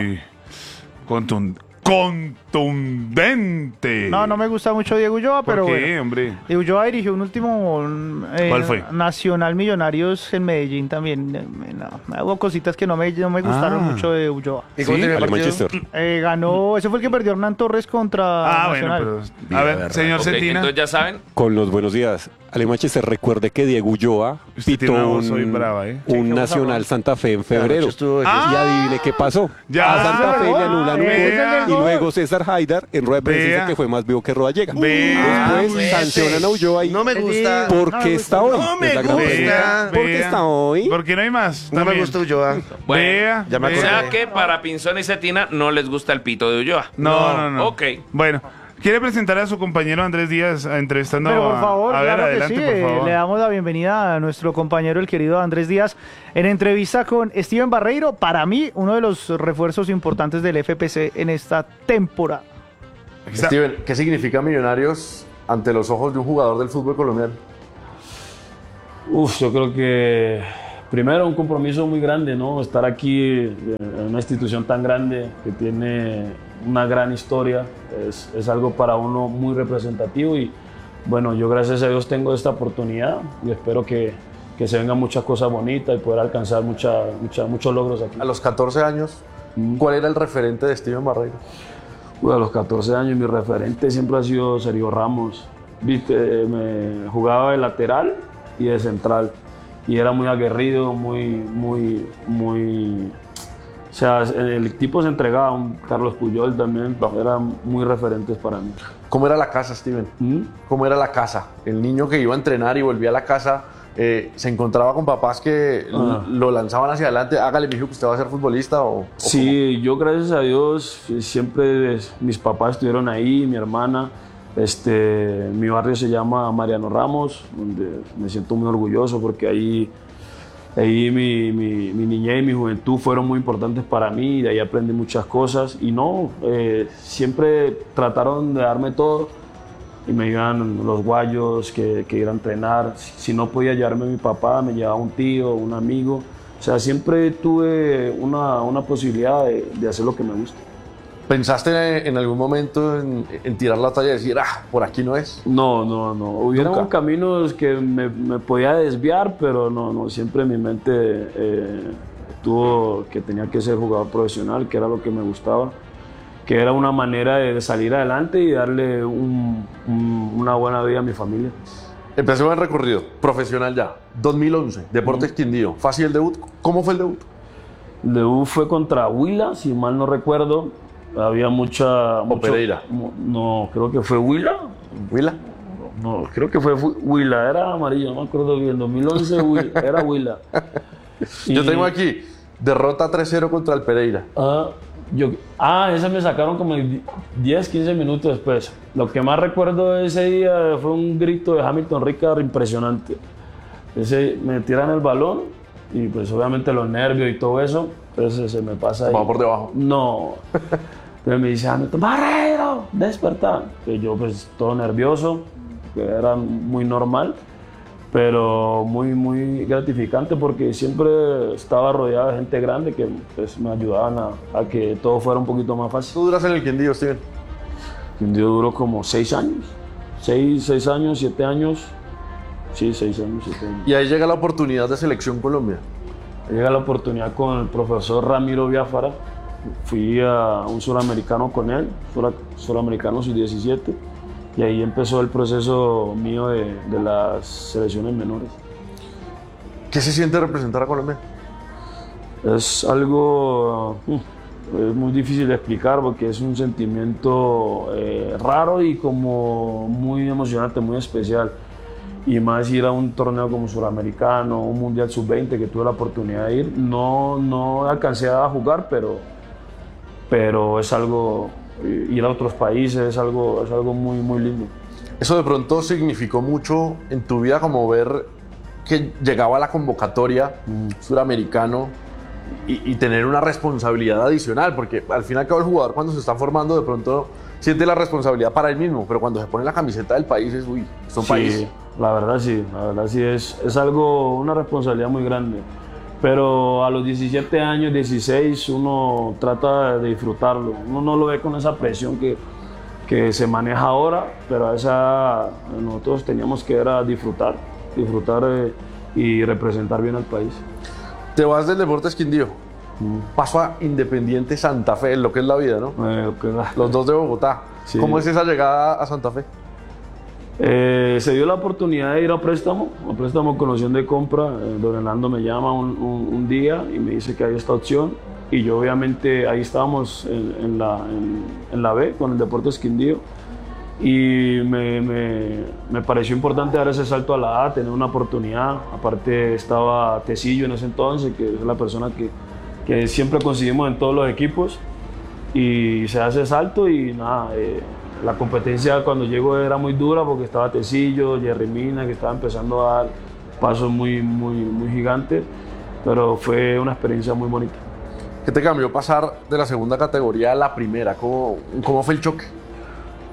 Speaker 1: Contundente.
Speaker 14: No me gusta mucho Diego Ulloa, pero
Speaker 1: ¿Por qué,
Speaker 14: bueno.
Speaker 1: hombre?
Speaker 14: Diego Ulloa dirigió un último
Speaker 1: ¿Cuál fue?
Speaker 14: Nacional Millonarios en Medellín también. Hubo cositas que no me gustaron mucho de Ulloa.
Speaker 2: ¿Y cómo terminó el partido?
Speaker 14: Ganó, ese fue el que perdió Hernán Torres contra Nacional.
Speaker 1: Bueno, pero a ver, señor Cetina.
Speaker 5: Entonces ya saben.
Speaker 17: Con los buenos días. Manchester, recuerde que Diego Ulloa pitó un Nacional Santa Fe en febrero. Y adivine qué pasó. A Santa Fe le anulan un gol y luego César Haidar en rueda de prensa dice que fue más vivo que Rodallega. Después sancionan a Ulloa y
Speaker 2: no me gusta.
Speaker 17: ¿Por qué está hoy?
Speaker 2: No me gusta.
Speaker 17: ¿Por qué está hoy?
Speaker 1: Porque no hay más.
Speaker 2: No me gusta Ulloa.
Speaker 5: Bueno, o sea que para Pinzón y Cetina no les gusta el pito de Ulloa.
Speaker 1: No.
Speaker 5: Ok.
Speaker 1: Bueno. ¿Quiere presentar a su compañero Andrés Díaz entrevistando
Speaker 14: Pero por favor,
Speaker 1: a ver,
Speaker 14: claro
Speaker 1: adelante,
Speaker 14: que sí.
Speaker 1: por favor.
Speaker 14: Le damos la bienvenida a nuestro compañero, el querido Andrés Díaz, en entrevista con Steven Barreiro. Para mí, uno de los refuerzos importantes del FPC en esta temporada.
Speaker 18: Steven, ¿qué significa Millonarios ante los ojos de un jugador del fútbol colombiano? Yo creo que primero un compromiso muy grande, ¿no? Estar aquí en una institución tan grande que tiene una gran historia es algo para uno muy representativo y bueno, yo gracias a Dios tengo esta oportunidad y espero que se vengan muchas cosas bonitas y poder alcanzar muchos logros aquí.
Speaker 10: A los 14 años, ¿cuál era el referente de Steven Barreiro?
Speaker 18: A los 14 años mi referente siempre ha sido Sergio Ramos. Viste, me jugaba de lateral y de central y era muy aguerrido, o sea, el tipo se entregaba, un Carlos Puyol también, eran muy referentes para mí.
Speaker 10: ¿Cómo era la casa, Steven? ¿Cómo era la casa? El niño que iba a entrenar y volvía a la casa, ¿se encontraba con papás que lo lanzaban hacia adelante? Hágale, mijo, que usted va a ser futbolista
Speaker 18: Sí, yo gracias a Dios siempre mis papás estuvieron ahí, mi hermana. Mi barrio se llama Mariano Ramos, donde me siento muy orgulloso porque ahí mi niñez y mi juventud fueron muy importantes para mí y de ahí aprendí muchas cosas y siempre trataron de darme todo y me iban los guayos que iban a entrenar. Si no podía llevarme a mi papá, me llevaba un tío, un amigo. O sea, siempre tuve una posibilidad de hacer lo que me gusta.
Speaker 10: ¿Pensaste en algún momento en tirar la talla y decir, por aquí no es?
Speaker 18: No. Hubieron caminos que me podía desviar, pero no. Siempre en mi mente tuvo que tenía que ser jugador profesional, que era lo que me gustaba, que era una manera de salir adelante y darle una buena vida a mi familia.
Speaker 10: Empezó el recorrido profesional ya, 2011, Deportes Quindío. ¿Fácil el debut? ¿Cómo fue el debut?
Speaker 18: El debut fue contra Huila, si mal no recuerdo. Había
Speaker 10: ¿O Pereira?
Speaker 18: No, creo que fue Huila.
Speaker 10: ¿Huila?
Speaker 18: No, creo que fue Huila, era amarillo, no me acuerdo bien. 2011 era Huila.
Speaker 10: Yo tengo aquí, derrota 3-0 contra el Pereira.
Speaker 18: Ese me sacaron como 10, 15 minutos después. Lo que más recuerdo de ese día fue un grito de Hamilton Ricard impresionante. Me tiran el balón y pues obviamente los nervios y todo eso, entonces se me pasa ahí.
Speaker 10: ¿Va por debajo?
Speaker 18: No. Entonces me dice Hamilton, Barreiro, despertar. Y yo pues todo nervioso, que era muy normal, pero muy gratificante porque siempre estaba rodeado de gente grande que pues, me ayudaban a que todo fuera un poquito más fácil.
Speaker 10: ¿Tú duras en el Quindío, Steven?
Speaker 18: Quindío duró como 6 años. 6 años, 7 años. Sí, 6 años, 7 años.
Speaker 10: Y ahí llega la oportunidad de Selección Colombia.
Speaker 18: Llega la oportunidad con el profesor Ramiro Biafara. Fui a un suramericano con él, suramericano sub-17, y ahí empezó el proceso mío de las selecciones menores.
Speaker 10: ¿Qué se siente representar a Colombia?
Speaker 18: Es algo es muy difícil de explicar porque es un sentimiento raro y como muy emocionante, muy especial. Y más ir a un torneo como suramericano, un mundial sub-20 que tuve la oportunidad de ir. No alcancé a jugar, pero es algo, ir a otros países es algo muy lindo.
Speaker 10: ¿Eso de pronto significó mucho en tu vida, como ver que llegaba la convocatoria suramericano y tener una responsabilidad adicional? Porque al fin y al cabo el jugador cuando se está formando de pronto siente la responsabilidad para él mismo, pero cuando se pone la camiseta del país es un país.
Speaker 18: La verdad sí, es algo, una responsabilidad muy grande. Pero a los 17 años, 16, uno trata de disfrutarlo. Uno no lo ve con esa presión que se maneja ahora, pero nosotros teníamos que disfrutar y representar bien al país.
Speaker 10: Te vas del Deportes Quindío, paso a Independiente Santa Fe, lo que es la vida, ¿no? Los dos de Bogotá. Sí. ¿Cómo es esa llegada a Santa Fe?
Speaker 18: Se dio la oportunidad de ir a préstamo con opción de compra. Don Hernando me llama un día y me dice que hay esta opción y yo obviamente ahí estábamos en la B con el Deportes Quindío y me pareció importante dar ese salto a la A, tener una oportunidad. Aparte estaba Tecillo en ese entonces, que es la persona que siempre conseguimos en todos los equipos, y se hace salto y nada. La competencia cuando llego era muy dura porque estaba Tecillo, Jerry Mina, que estaba empezando a dar pasos muy gigantes, pero fue una experiencia muy bonita.
Speaker 10: ¿Qué te cambió pasar de la segunda categoría a la primera? ¿Cómo fue el choque?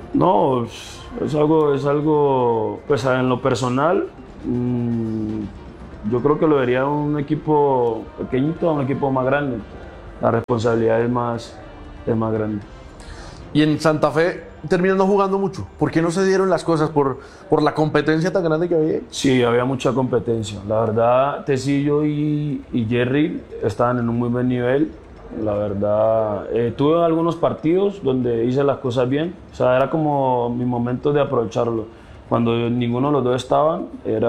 Speaker 18: No, es algo, pues en lo personal, yo creo que lo vería un equipo pequeñito a un equipo más grande. La responsabilidad es más grande.
Speaker 10: Y en Santa Fe terminando jugando mucho. ¿Por qué no se dieron las cosas? ¿Por la competencia tan grande que había?
Speaker 18: Sí, había mucha competencia. La verdad, Tecillo y Jerry estaban en un muy buen nivel. La verdad, tuve algunos partidos donde hice las cosas bien. O sea, era como mi momento de aprovecharlo. Cuando ninguno de los dos estaban,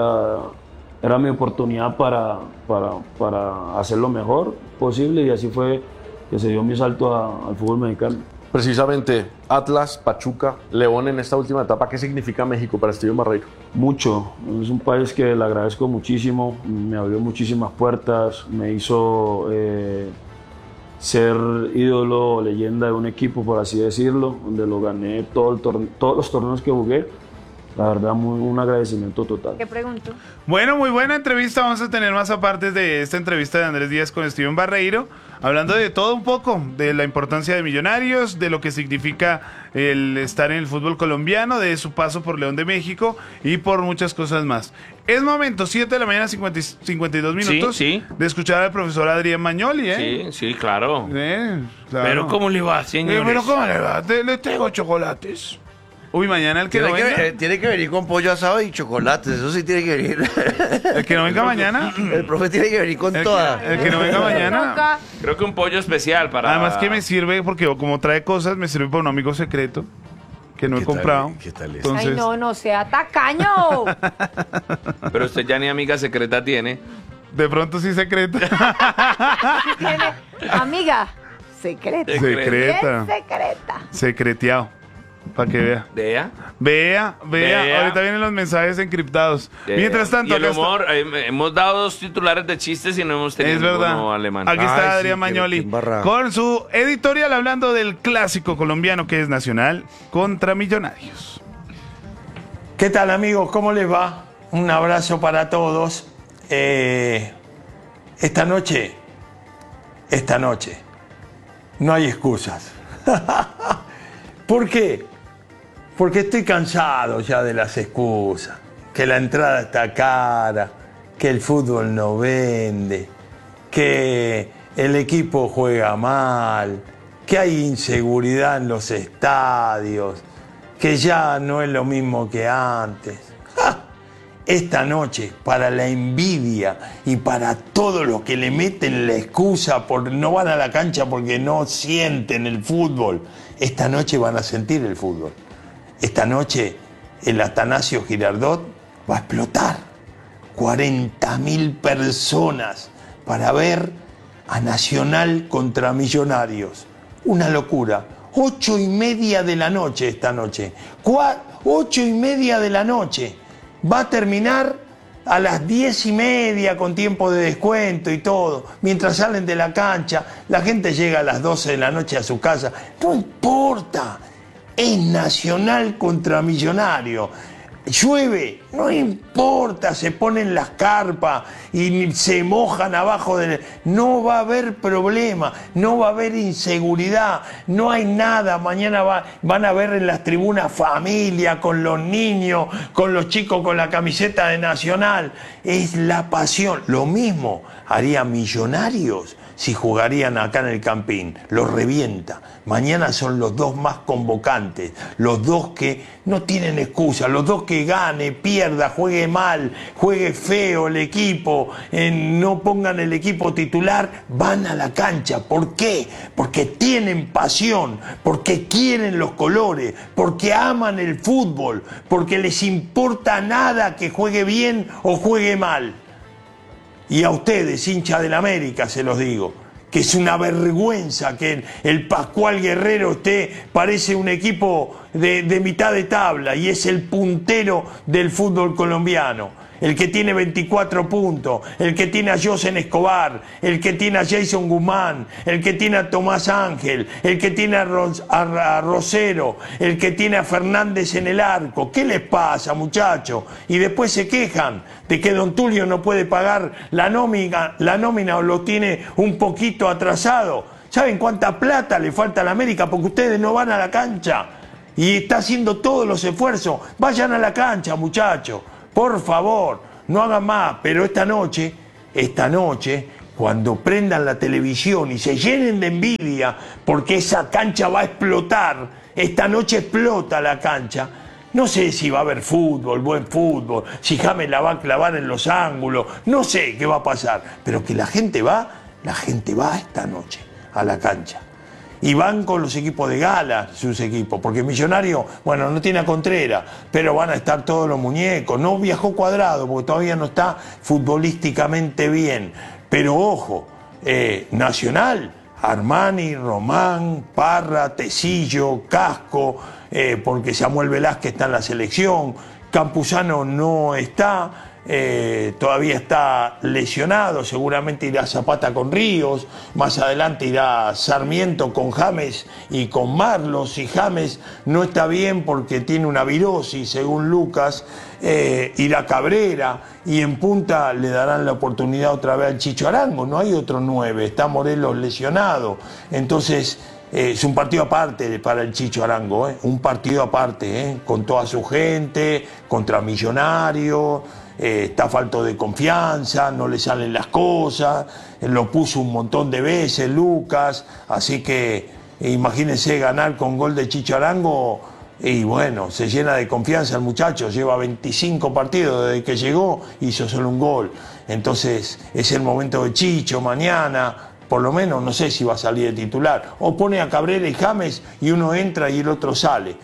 Speaker 18: era mi oportunidad para hacer lo mejor posible, y así fue que se dio mi salto al fútbol mexicano.
Speaker 10: Precisamente, Atlas, Pachuca, León en esta última etapa, ¿qué significa México para Steven Barreiro?
Speaker 18: Mucho, es un país que le agradezco muchísimo, me abrió muchísimas puertas, me hizo ser ídolo o leyenda de un equipo, por así decirlo, donde lo gané todos los torneos que jugué. La verdad, un agradecimiento total.
Speaker 3: ¿Qué pregunto?
Speaker 1: Bueno, muy buena entrevista. Vamos a tener más apartes de esta entrevista de Andrés Díaz con Steven Barreiro, hablando de todo un poco, de la importancia de Millonarios, de lo que significa el estar en el fútbol colombiano, de su paso por León de México y por muchas cosas más. Es momento, 7 de la mañana, 52 minutos,
Speaker 5: sí.
Speaker 1: de escuchar al profesor Adrián Magnoli, ¿eh?
Speaker 5: Sí, claro.
Speaker 1: Claro.
Speaker 5: Pero ¿cómo le va, señores?
Speaker 1: Pero ¿cómo le va? Le traigo chocolates. Uy, mañana el que no venga.
Speaker 2: Tiene que venir con pollo asado y chocolates, eso sí tiene que venir.
Speaker 1: El que no venga mañana.
Speaker 2: El profe tiene que venir con toda.
Speaker 1: El que no venga mañana.
Speaker 5: Creo que un pollo especial para...
Speaker 1: Además que me sirve, porque como trae cosas, me sirve para un amigo secreto que no he comprado.
Speaker 2: ¿Qué tal es?
Speaker 1: Entonces...
Speaker 3: Ay, no sea tacaño.
Speaker 5: Pero usted ya ni amiga secreta tiene.
Speaker 1: De pronto sí secreta.
Speaker 3: Tiene amiga secreta.
Speaker 1: Secreta.
Speaker 3: Bien secreta.
Speaker 1: Secreteado. Para que vea.
Speaker 5: Vea.
Speaker 1: Ahorita vienen los mensajes encriptados. Mientras tanto,
Speaker 5: y el humor, hemos dado 2 titulares de chistes y no hemos tenido ninguno alemán.
Speaker 1: Aquí está Adrián Magnoli con su editorial hablando del clásico colombiano que es Nacional contra Millonarios.
Speaker 19: ¿Qué tal, amigos? ¿Cómo les va? Un abrazo para todos. Esta noche, no hay excusas. ¿Por qué? Porque estoy cansado ya de las excusas, que la entrada está cara, que el fútbol no vende, que el equipo juega mal, que hay inseguridad en los estadios, que ya no es lo mismo que antes. ¡Ja! Esta noche, para la envidia y para todos los que le meten la excusa por no van a la cancha porque no sienten el fútbol, esta noche van a sentir el fútbol. Esta noche el Atanasio Girardot va a explotar. 40.000 personas para ver a Nacional contra Millonarios. Una locura. 8:30 de la noche esta noche. 8:30 de la noche. Va a terminar a las 10:30 con tiempo de descuento y todo. Mientras salen de la cancha, la gente llega a las 12 de la noche a su casa. No importa. Es Nacional contra Millonario. Llueve, no importa, se ponen las carpas y se mojan abajo del... No va a haber problema, no va a haber inseguridad, no hay nada. Mañana van a ver en las tribunas familia, con los niños, con los chicos con la camiseta de Nacional. Es la pasión. Lo mismo haría Millonarios si jugarían acá en el Campín. Los revienta. Mañana son los 2 más convocantes, los 2 que no tienen excusa, los 2 que gane, pierda, juegue mal, juegue feo el equipo, no pongan el equipo titular, van a la cancha. ¿Por qué? Porque tienen pasión, porque quieren los colores, porque aman el fútbol, porque les importa nada que juegue bien o juegue mal. Y a ustedes, hinchas del América, se los digo, que es una vergüenza que el Pascual Guerrero parece un equipo de mitad de tabla y es el puntero del fútbol colombiano. El que tiene 24 puntos, el que tiene a Josen Escobar, el que tiene a Jason Guzmán, el que tiene a Tomás Ángel, el que tiene a Rosero, el que tiene a Fernández en el arco. ¿Qué les pasa, muchachos? Y después se quejan de que Don Tulio no puede pagar la nómina o lo tiene un poquito atrasado. ¿Saben cuánta plata le falta a la América? Porque ustedes no van a la cancha y está haciendo todos los esfuerzos. Vayan a la cancha, muchachos. Por favor, no hagan más, pero esta noche, cuando prendan la televisión y se llenen de envidia porque esa cancha va a explotar, esta noche explota la cancha, no sé si va a haber fútbol, buen fútbol, si James la va a clavar en los ángulos, no sé qué va a pasar, pero que la gente va esta noche a la cancha. Y van con los equipos de gala, sus equipos, porque Millonario, bueno, no tiene a Contreras, pero van a estar todos los muñecos. No viajó Cuadrado, porque todavía no está futbolísticamente bien. Pero ojo, Nacional, Armani, Román, Parra, Tecillo, Casco, porque Samuel Velázquez está en la selección, Campuzano no está, todavía está lesionado, seguramente irá Zapata con Ríos, más adelante irá Sarmiento con James y con Marlos, y James no está bien porque tiene una virosis, según Lucas, irá Cabrera, y en punta le darán la oportunidad otra vez al Chicho Arango, no hay otro 9, está Morelos lesionado, entonces es un partido aparte para el Chicho Arango, un partido aparte, con toda su gente, contra Millonario. Está falto de confianza, no le salen las cosas, lo puso un montón de veces Lucas, así que imagínense ganar con gol de Chicho Arango y bueno, se llena de confianza el muchacho, lleva 25 partidos desde que llegó, hizo solo un gol, entonces es el momento de Chicho mañana, por lo menos no sé si va a salir de titular, o pone a Cabrera y James y uno entra y el otro sale.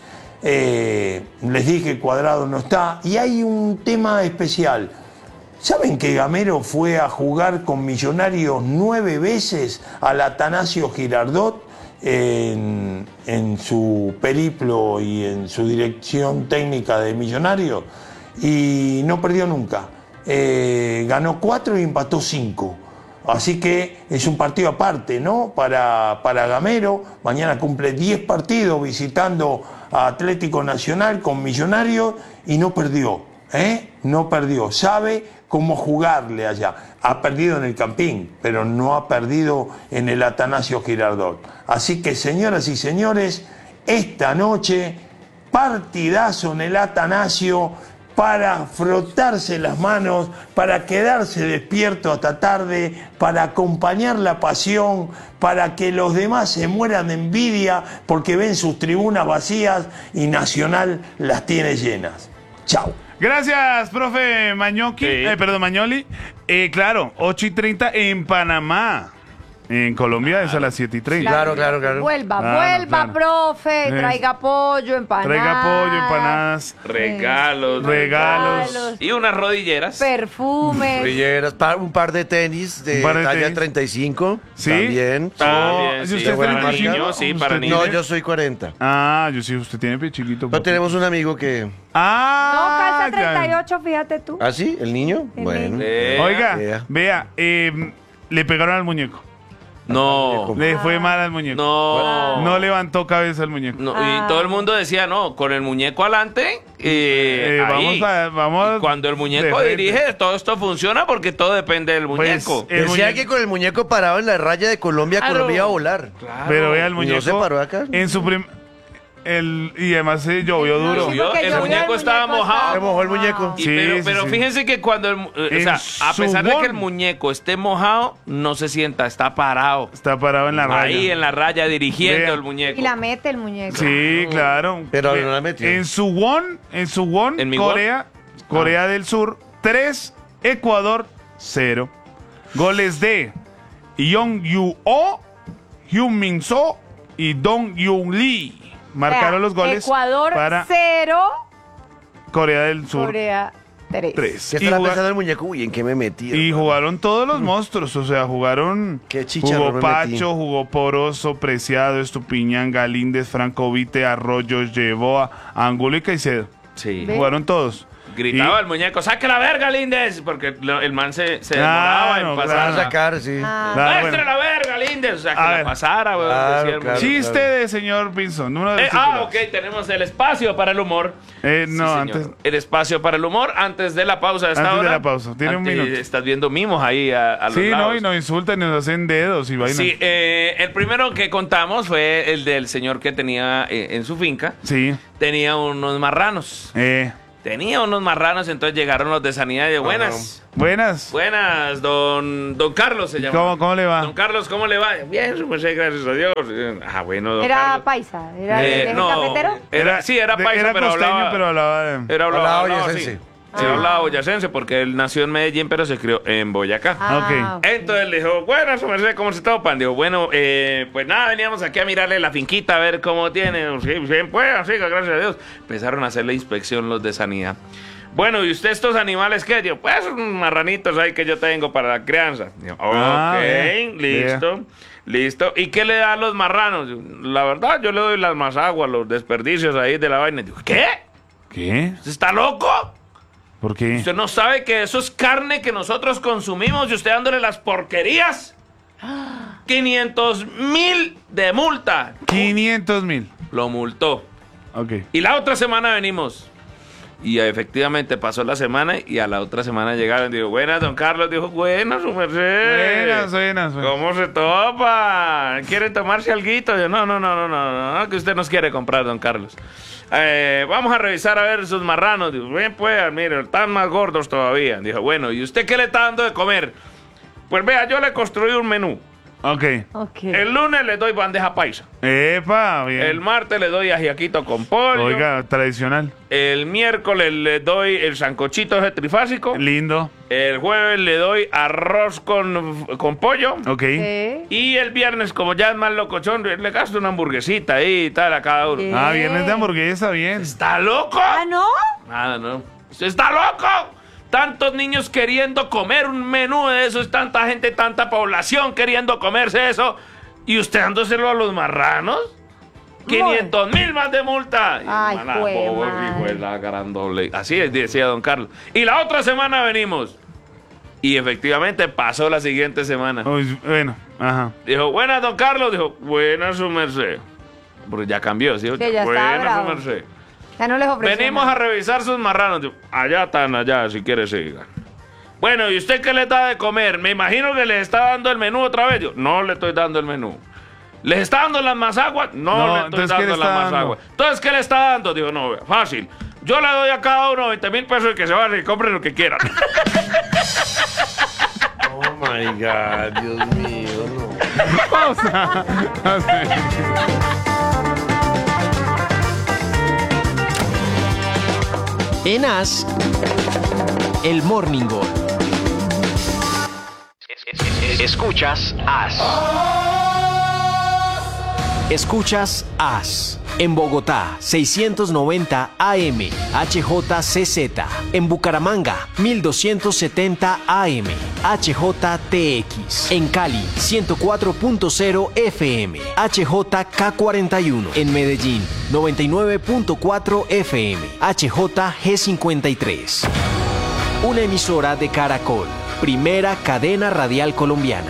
Speaker 19: Les dije Cuadrado no está y hay un tema especial. ¿Saben que Gamero fue a jugar con Millonarios 9 veces al Atanasio Girardot en su periplo y en su dirección técnica de Millonarios y no perdió nunca? Ganó 4 y empató 5. Así que es un partido aparte, ¿no? Para Gamero. Mañana cumple 10 partidos visitando a Atlético Nacional con Millonarios y no perdió, No perdió. Sabe cómo jugarle allá. Ha perdido en el Campín, pero no ha perdido en el Atanasio Girardot. Así que, señoras y señores, esta noche, partidazo en el Atanasio, para frotarse las manos, para quedarse despierto hasta tarde, para acompañar la pasión, para que los demás se mueran de envidia porque ven sus tribunas vacías y Nacional las tiene llenas. Chao.
Speaker 1: Gracias, profe Mañoli. Claro, 8:30 en Panamá. En Colombia es a las 7:30.
Speaker 3: Claro. Vuelva, profe. Traiga pollo, empanadas.
Speaker 5: Regalos. Y unas rodilleras.
Speaker 3: Perfumes.
Speaker 2: Rodilleras, un par de tenis de talla 35.
Speaker 1: ¿Sí?
Speaker 2: También.
Speaker 1: ¿Y usted tiene niño?
Speaker 5: Sí, para niños.
Speaker 2: No, yo soy 40.
Speaker 1: Yo sí, usted tiene pie chiquito.
Speaker 2: No, tenemos un amigo que...
Speaker 3: No, calza 38, fíjate tú.
Speaker 2: ¿Ah, sí? ¿El niño? Bueno.
Speaker 1: Oiga, vea, le pegaron al muñeco.
Speaker 5: No.
Speaker 1: Le fue mal al muñeco. No levantó cabeza el muñeco.
Speaker 5: No, y todo el mundo decía, no, con el muñeco adelante.
Speaker 1: Vamos.
Speaker 5: Y cuando el muñeco dirige, todo esto funciona porque todo depende del muñeco.
Speaker 2: Decía que con el muñeco parado en la raya de Colombia, Colombia iba a volar.
Speaker 1: Claro. Pero vea el muñeco.
Speaker 2: ¿No se paró acá?
Speaker 1: En su y además llovió duro.
Speaker 5: El muñeco estaba mojado.
Speaker 2: Se mojó el muñeco.
Speaker 5: Pero fíjense que cuando a pesar de que el muñeco esté mojado, no se sienta, está parado.
Speaker 1: Está parado en la raya.
Speaker 5: Ahí en la raya dirigiendo el muñeco.
Speaker 3: Y la mete el muñeco.
Speaker 1: Sí, claro.
Speaker 2: Pero no la metió.
Speaker 1: En Suwon, Corea del Sur 3, Ecuador 0. Goles de Young Yu-Oh, Hyun Min So y Dong Yun Lee. Marcaron los goles.
Speaker 3: Ecuador
Speaker 1: para
Speaker 3: 0.
Speaker 1: Corea del Sur.
Speaker 3: Corea 3.
Speaker 2: ¿Qué estará pensando el muñeco? Uy, ¿en qué me metí?
Speaker 1: Y jugaron todos los monstruos. O sea, jugaron. Jugó Pacho, jugó Poroso, Preciado, Estupiñán, Galíndez, Franco Vite, Arroyo, Llevoa, Angulo y Caicedo.
Speaker 5: Sí.
Speaker 1: Jugaron todos.
Speaker 5: Gritaba el muñeco, ¡saque la verga, Líndez! Porque el man se demoraba en pasar.
Speaker 2: A sacar, sí.
Speaker 5: ¡Muestre la verga, Líndez! O sea, que la pasara.
Speaker 1: Chiste de señor Pinzón.
Speaker 5: Ok, tenemos el espacio para el humor.
Speaker 1: Antes.
Speaker 5: El espacio para el humor antes de la pausa de esta hora.
Speaker 1: Antes de la pausa. Tiene un minuto.
Speaker 5: Estás viendo mimos ahí a los lados.
Speaker 1: Y nos insultan y nos hacen dedos y vainas.
Speaker 5: Sí, el primero que contamos fue el del señor que tenía en su finca.
Speaker 1: Sí.
Speaker 5: Tenía unos marranos. tenía unos marranos, entonces llegaron los de sanidad y de buenas.
Speaker 1: Buenas.
Speaker 5: Buenas, don Carlos se llama.
Speaker 1: ¿Cómo le va?
Speaker 5: Don Carlos, ¿cómo le va? Bien, pues gracias a Dios. Bueno, don
Speaker 3: ¿Era
Speaker 5: Carlos.
Speaker 3: paisa? ¿Era cafetero?
Speaker 5: Era paisa,
Speaker 1: era
Speaker 5: pero
Speaker 1: costeño,
Speaker 5: hablaba...
Speaker 1: pero hablaba...
Speaker 5: Hablaba
Speaker 2: boyacense.
Speaker 5: sí. Sí, hablaba boyacense porque él nació en Medellín, pero se crió en Boyacá.
Speaker 1: Ok.
Speaker 5: Entonces le dijo, bueno, su merced, ¿cómo se topan? Dijo, bueno, pues nada, veníamos aquí a mirarle la finquita, a ver cómo tiene. Sí, bien, pues, así, gracias a Dios. Empezaron a hacer la inspección los de sanidad. Bueno, ¿y usted estos animales qué? Digo, pues unos marranitos ahí que yo tengo para la crianza. Digo, ok, listo. ¿Y qué le da a los marranos? Digo, la verdad, yo le doy las masaguas, los desperdicios ahí de la vaina. Digo, ¿qué?
Speaker 1: ¿Qué?
Speaker 5: ¿Usted está loco?
Speaker 1: ¿Por qué?
Speaker 5: ¿Usted no sabe que eso es carne que nosotros consumimos y usted dándole las porquerías? 500,000 de multa.
Speaker 1: 500,000.
Speaker 5: Lo multó.
Speaker 1: Ok.
Speaker 5: Y la otra semana venimos. Y efectivamente pasó la semana y a la otra semana llegaron. Digo, buenas, don Carlos. Dijo, buenas, su merced.
Speaker 1: Buenas.
Speaker 5: ¿Cómo se topa? ¿Quiere tomarse alguito? Yo, no, que usted nos quiere comprar, don Carlos. Vamos a revisar a ver sus marranos. Digo, bien, pues, mire, están más gordos todavía. Dijo, bueno, ¿y usted qué le está dando de comer? Pues vea, yo le construí un menú.
Speaker 1: Ok.
Speaker 5: El lunes le doy bandeja paisa.
Speaker 1: Epa, bien.
Speaker 5: El martes le doy ajiaquito con pollo.
Speaker 1: Oiga, tradicional.
Speaker 5: El miércoles le doy el sancochito ese trifásico.
Speaker 1: Lindo.
Speaker 5: El jueves le doy arroz con pollo.
Speaker 1: Ok.
Speaker 5: Y el viernes, como ya es más locochón, le gasto una hamburguesita ahí y tal a cada uno.
Speaker 1: Viernes de hamburguesa, bien.
Speaker 5: ¿Está loco?
Speaker 3: ¿No?
Speaker 5: Nada, no. ¿Usted está loco? Tantos niños queriendo comer un menú de eso, es tanta gente, tanta población queriendo comerse eso, y usted dándoselo a los marranos. 500,000 más de multa.
Speaker 3: Ay,
Speaker 5: la gran doble. Así es, decía don Carlos. Y la otra semana venimos. Y efectivamente pasó la siguiente semana.
Speaker 1: Bueno, ajá.
Speaker 5: Dijo, buenas, don Carlos. Dijo, buenas, su merced. Porque ya cambió, ¿sí?
Speaker 3: Ya
Speaker 5: buenas, su merced.
Speaker 3: Ya no les ofreció
Speaker 5: Venimos
Speaker 3: nada.
Speaker 5: a revisar sus marranos. Digo, allá están, allá, si quiere siga. Bueno, ¿y usted qué le da de comer? Me imagino que les está dando el menú otra vez. Yo, no le estoy dando el menú. ¿Les está dando las masaguas? No, le estoy dando las masaguas. Entonces, ¿qué le está dando? Digo, no, fácil. Yo le doy a cada uno 20,000 pesos y que se vayan y compren lo que quieran.
Speaker 2: Oh my God, Dios mío, no.
Speaker 1: Pausa.
Speaker 9: En As, el Morning Gol. Escuchas As. Escuchas As. En Bogotá, 690 AM, HJCZ. En Bucaramanga, 1270 AM, HJTX. En Cali, 104.0 FM, HJK41. En Medellín, 99.4 FM, HJG53. Una emisora de Caracol, primera cadena radial colombiana.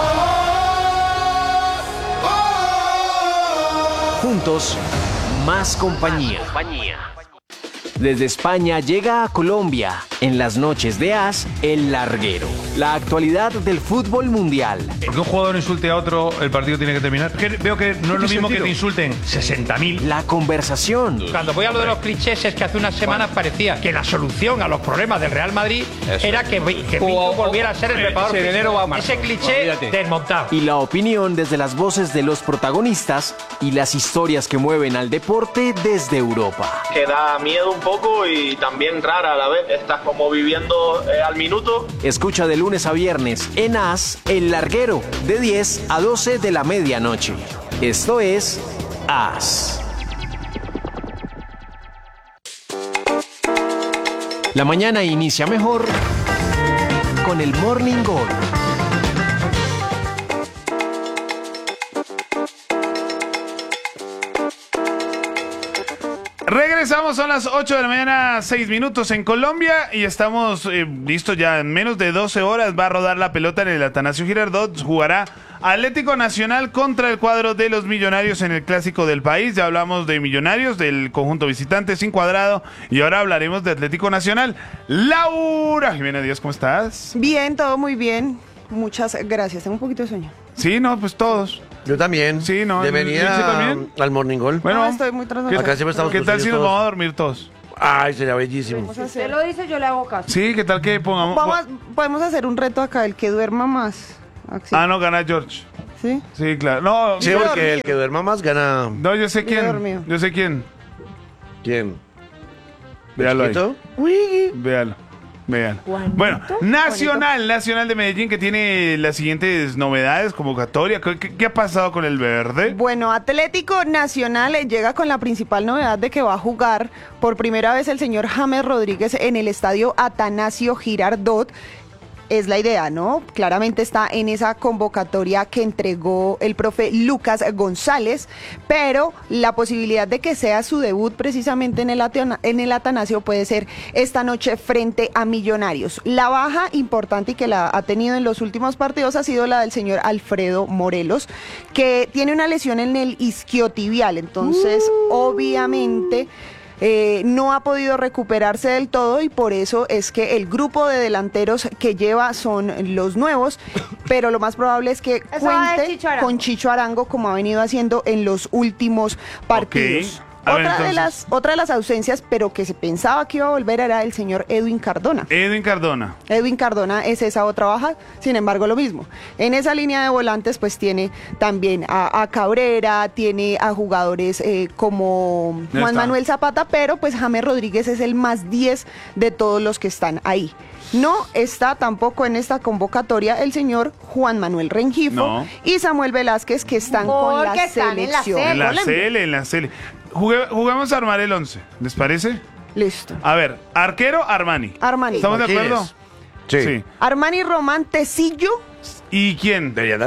Speaker 9: Juntos, más compañía. Desde España llega a Colombia, en las noches de As, El Larguero. La actualidad del fútbol mundial.
Speaker 20: Porque un jugador insulte a otro, el partido tiene que terminar. Veo que no es lo mismo que te insulten 60.000.
Speaker 9: La conversación.
Speaker 21: Cuando voy a lo de los clichés, es que hace unas semanas parecía que la solución a los problemas del Real Madrid era que Pinto volviera a ser el preparador físico. Ese cliché desmontado.
Speaker 9: Y la opinión desde las voces de los protagonistas y las historias que mueven al deporte desde Europa.
Speaker 22: Que da miedo un poco y también rara a la vez. Estás como viviendo al minuto.
Speaker 9: Escucha de lunes a viernes en As, El Larguero, de 10 a 12 de la medianoche. Esto es As. La mañana inicia mejor con el Morning Gol.
Speaker 1: Regresamos, son las 8 de la mañana, 6 minutos en Colombia y estamos listos ya en menos de 12 horas. Va a rodar la pelota en el Atanasio Girardot. Jugará Atlético Nacional contra el cuadro de los Millonarios en el Clásico del País. Ya hablamos de Millonarios, del conjunto visitante sin Cuadrado y ahora hablaremos de Atlético Nacional. Laura Jimena Díaz, ¿cómo estás?
Speaker 23: Bien, todo muy bien. Muchas gracias. Tengo un poquito de sueño.
Speaker 1: Sí, no, pues todos.
Speaker 2: Yo también.
Speaker 1: Sí, no.
Speaker 2: Bienvenida
Speaker 1: también
Speaker 2: al Morning Gol.
Speaker 23: Bueno, estoy muy trasnochada.
Speaker 2: Acá siempre estamos.
Speaker 1: ¿Qué tal si nos vamos a dormir todos?
Speaker 2: Ay, sería bellísimo.
Speaker 3: Si usted lo dice, yo le hago caso.
Speaker 1: Sí, ¿qué tal que pongamos?
Speaker 23: Podemos hacer un reto acá, el que duerma más.
Speaker 1: Axi. No, gana George.
Speaker 23: ¿Sí?
Speaker 1: Sí, claro. No,
Speaker 2: sí, porque el que duerma más gana.
Speaker 1: No, yo sé quién. Yo sé quién.
Speaker 2: ¿Quién?
Speaker 1: Véalo ahí. Véalo. Bueno, Nacional de Medellín, que tiene las siguientes novedades, convocatoria. ¿Qué ha pasado con el verde?
Speaker 23: Bueno, Atlético Nacional llega con la principal novedad de que va a jugar por primera vez el señor James Rodríguez en el estadio Atanasio Girardot. Es la idea, ¿no? Claramente está en esa convocatoria que entregó el profe Lucas González, pero la posibilidad de que sea su debut precisamente en el Atanasio puede ser esta noche frente a Millonarios. La baja importante y que la ha tenido en los últimos partidos ha sido la del señor Alfredo Morelos, que tiene una lesión en el isquiotibial, entonces obviamente no ha podido recuperarse del todo y por eso es que el grupo de delanteros que lleva son los nuevos, pero lo más probable es que cuente con Chicho Arango como ha venido haciendo en los últimos partidos. Okay. Otra de las ausencias, pero que se pensaba que iba a volver, era el señor Edwin Cardona. Edwin Cardona es esa otra baja, sin embargo lo mismo. En esa línea de volantes pues tiene también a Cabrera, tiene a jugadores como Juan Manuel Zapata, pero pues James Rodríguez es el más 10 de todos los que están ahí. No está tampoco en esta convocatoria el señor Juan Manuel Rengifo y Samuel Velázquez, que están con la selección.
Speaker 1: En la CL. Juguemos a armar el 11, ¿les parece?
Speaker 23: Listo.
Speaker 1: A ver, arquero Armani. ¿Estamos de acuerdo?
Speaker 2: Sí.
Speaker 23: Armani, Román, Tecillo.
Speaker 1: ¿Y quién?
Speaker 2: Reyes.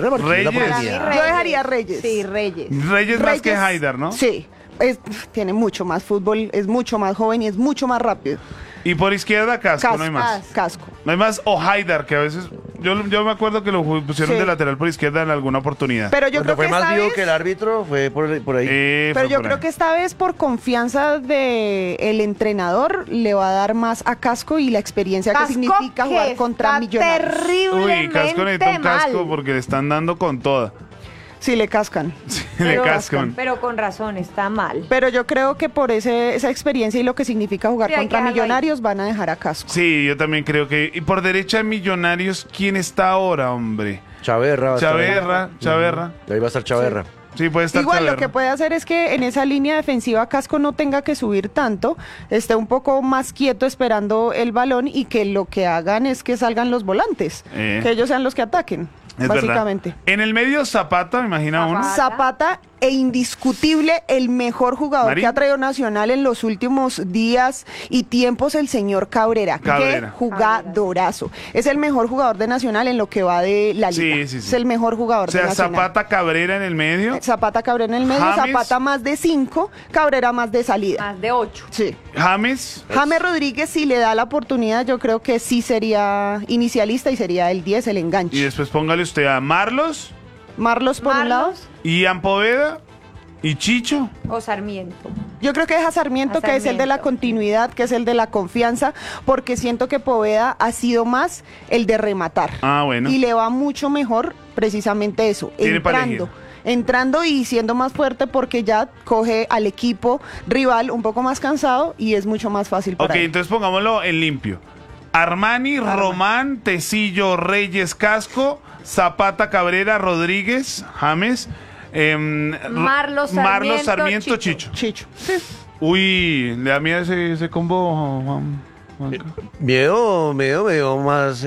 Speaker 23: Yo dejaría Reyes.
Speaker 3: Sí, Reyes.
Speaker 1: Reyes más que Haidar, ¿no?
Speaker 23: Sí. Tiene mucho más fútbol, es mucho más joven y es mucho más rápido.
Speaker 1: Y por izquierda, Casco, no hay más.
Speaker 23: Casco.
Speaker 1: No hay más, o Haidar, que a veces... Yo me acuerdo que lo pusieron de lateral por izquierda en alguna oportunidad.
Speaker 23: Pero yo creo
Speaker 2: fue
Speaker 23: que
Speaker 2: más vivo que el árbitro, fue por ahí.
Speaker 23: Pero yo creo que esta vez, por confianza del entrenador, le va a dar más a Casco y la experiencia que significa jugar contra Millonarios.
Speaker 3: Terriblemente
Speaker 1: Casco necesita un casco porque le están dando con toda.
Speaker 23: Sí, le cascan.
Speaker 3: Pero con razón, está mal.
Speaker 23: Pero yo creo que por esa experiencia y lo que significa jugar contra Millonarios van a dejar a Casco.
Speaker 1: Sí, yo también creo que... Y por derecha de Millonarios, ¿quién está ahora, hombre?
Speaker 2: Chaverra.
Speaker 1: Ahí
Speaker 2: va a estar Chaverra.
Speaker 1: Sí, puede estar
Speaker 23: Igual
Speaker 1: Chaverra.
Speaker 23: Lo que puede hacer es que en esa línea defensiva Casco no tenga que subir tanto, esté un poco más quieto esperando el balón y que lo que hagan es que salgan los volantes, que ellos sean los que ataquen.
Speaker 1: Es básicamente. ¿Verdad? En el medio Zapata, me imagina uno.
Speaker 23: Zapata e indiscutible el mejor jugador que ha traído Nacional en los últimos días y tiempos, el señor Cabrera. Qué jugadorazo. Es el mejor jugador de Nacional en lo que va de la liga. Sí. Es el mejor jugador de Nacional.
Speaker 1: Zapata Cabrera en el medio.
Speaker 23: Zapata Cabrera en el medio, James. Zapata más de 5, Cabrera más de salida.
Speaker 3: Más de 8.
Speaker 23: Sí.
Speaker 1: James
Speaker 23: Rodríguez, si le da la oportunidad, yo creo que sí sería inicialista y sería el 10, el enganche.
Speaker 1: Y después póngale usted a Marlos
Speaker 23: por un lado.
Speaker 1: Ian Poveda y Chicho.
Speaker 3: O Sarmiento.
Speaker 23: Yo creo que es a Sarmiento, que es el de la continuidad, que es el de la confianza, porque siento que Poveda ha sido más el de rematar.
Speaker 1: Bueno.
Speaker 23: Y le va mucho mejor precisamente eso, entrando y siendo más fuerte, porque ya coge al equipo rival un poco más cansado y es mucho más fácil para él.
Speaker 1: Entonces pongámoslo en limpio. Armani, Román, Tecillo, Reyes, Casco, Zapata, Cabrera, Rodríguez, James,
Speaker 3: Marlos,
Speaker 1: Sarmiento, Chicho.
Speaker 23: Sí.
Speaker 1: Uy, ¿le da miedo ese combo, Juan?
Speaker 2: Miedo más...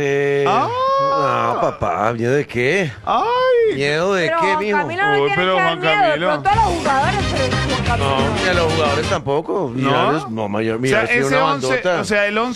Speaker 2: No, papá, ¿miedo de qué?
Speaker 1: ¡Ay!
Speaker 2: ¿Miedo de qué, mijo?
Speaker 3: Pero Juan Camilo. No todos los jugadores, pero Juan Camilo.
Speaker 2: No, ni a los jugadores tampoco.
Speaker 1: No,
Speaker 2: mayor.
Speaker 1: O sea, ese 11, o sea, el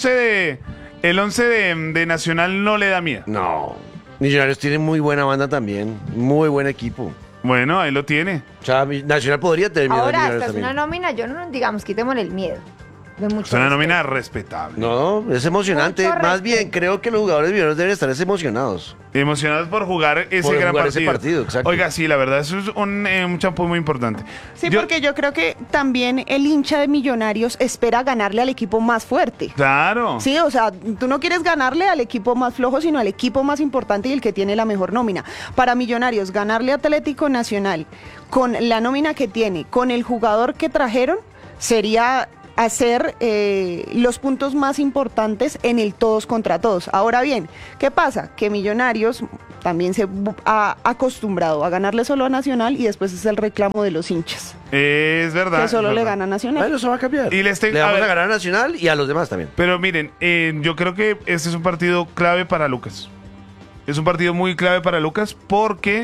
Speaker 1: 11 de Nacional no le da miedo.
Speaker 2: No. Millonarios tiene muy buena banda también. Muy buen equipo.
Speaker 1: Bueno, ahí lo tiene.
Speaker 2: O sea, Nacional podría tener miedo.
Speaker 3: Ahora, esta es una nómina, yo no, digamos, quitémosle el miedo.
Speaker 1: Es una nómina respetable.
Speaker 2: No, es emocionante. Más bien, creo que los jugadores millonarios deben estar emocionados.
Speaker 1: Emocionados por jugar ese gran partido.
Speaker 2: Ese partido, exacto.
Speaker 1: Oiga, sí, la verdad, eso es un champú muy importante.
Speaker 23: Sí, porque yo creo que también el hincha de Millonarios espera ganarle al equipo más fuerte.
Speaker 1: Claro.
Speaker 23: Sí, o sea, tú no quieres ganarle al equipo más flojo, sino al equipo más importante y el que tiene la mejor nómina. Para Millonarios, ganarle a Atlético Nacional con la nómina que tiene, con el jugador que trajeron, sería hacer los puntos más importantes en el todos contra todos. Ahora bien, ¿qué pasa? Que Millonarios también se ha acostumbrado a ganarle solo a Nacional y después es el reclamo de los hinchas.
Speaker 1: Es verdad.
Speaker 23: Que solo le gana a Nacional.
Speaker 2: Bueno, eso va a cambiar.
Speaker 1: Y
Speaker 2: le vamos a ganar a Nacional y a los demás también.
Speaker 1: Pero miren, yo creo que este es un partido clave para Lucas. Es un partido muy clave para Lucas porque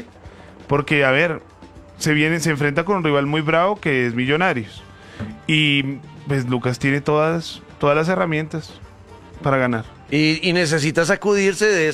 Speaker 1: a ver, se enfrenta con un rival muy bravo que es Millonarios. Y pues Lucas tiene todas las herramientas para ganar.
Speaker 2: Y necesita sacudirse de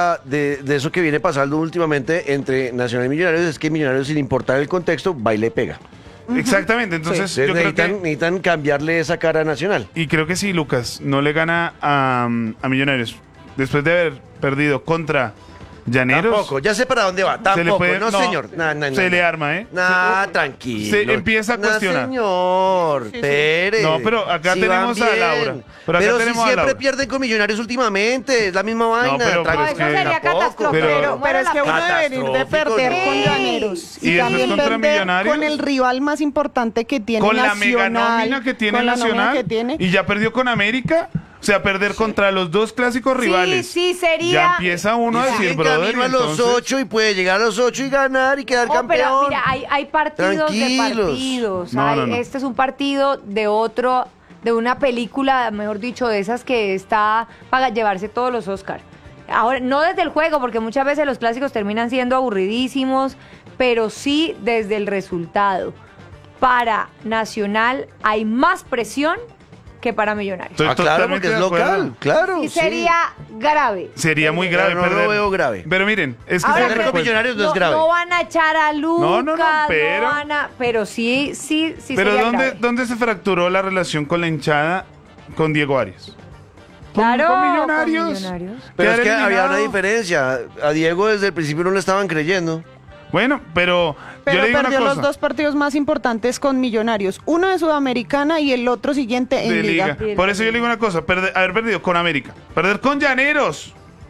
Speaker 2: eso que viene pasando últimamente entre Nacional y Millonarios, es que Millonarios, sin importar el contexto, va y le pega.
Speaker 1: Exactamente, entonces yo creo que
Speaker 2: necesitan cambiarle esa cara a Nacional.
Speaker 1: Y creo que si Lucas no le gana a Millonarios, después de haber perdido contra Llaneros.
Speaker 2: Tampoco, ya sé para dónde va. Tampoco, señor.
Speaker 1: Se le arma,
Speaker 2: Tranquilo.
Speaker 1: Se empieza a cuestionar.
Speaker 2: Señor, Pérez.
Speaker 1: No, pero acá tenemos a Laura.
Speaker 2: Pero si siempre pierden con Millonarios últimamente, es la misma vaina.
Speaker 3: Pero eso sería catastrófico.
Speaker 23: Pero es que uno debe venir de perder con Llaneros. Y también perder con el rival más importante que tiene Nacional.
Speaker 1: Con la mega nómina que tiene Nacional. Y ya perdió con América. O sea, perder contra los dos clásicos rivales.
Speaker 3: Sí, sería.
Speaker 1: Ya empieza uno a decir, brother.
Speaker 2: A los 8 y puede llegar a los 8 y ganar y quedar campeón.
Speaker 3: Pero mira, hay partidos de partidos. Este es un partido de otro, de una película, mejor dicho, de esas que está para llevarse todos los Oscars. Ahora, no desde el juego, porque muchas veces los clásicos terminan siendo aburridísimos, pero sí desde el resultado. Para Nacional hay más presión que para Millonarios.
Speaker 2: Claro, porque es local, claro.
Speaker 3: Y sería grave.
Speaker 1: Sería muy grave.
Speaker 2: Pero no lo veo grave.
Speaker 1: Pero miren, es que
Speaker 2: perder con Millonarios no es grave.
Speaker 3: No van a echar a Lucas,
Speaker 1: no,
Speaker 3: pero sí
Speaker 1: pero
Speaker 3: sería grave.
Speaker 1: ¿dónde se fracturó la relación con la hinchada con Diego Arias?
Speaker 3: Claro,
Speaker 1: con Millonarios.
Speaker 2: Pero es que había una diferencia. A Diego desde el principio no le estaban creyendo.
Speaker 1: Bueno, pero yo le digo
Speaker 23: perdió
Speaker 1: una cosa.
Speaker 23: Los dos partidos más importantes con Millonarios, uno de Sudamericana y el otro siguiente en Liga.
Speaker 1: Por eso yo le digo una cosa, haber perdido con América, perder con Llaneros.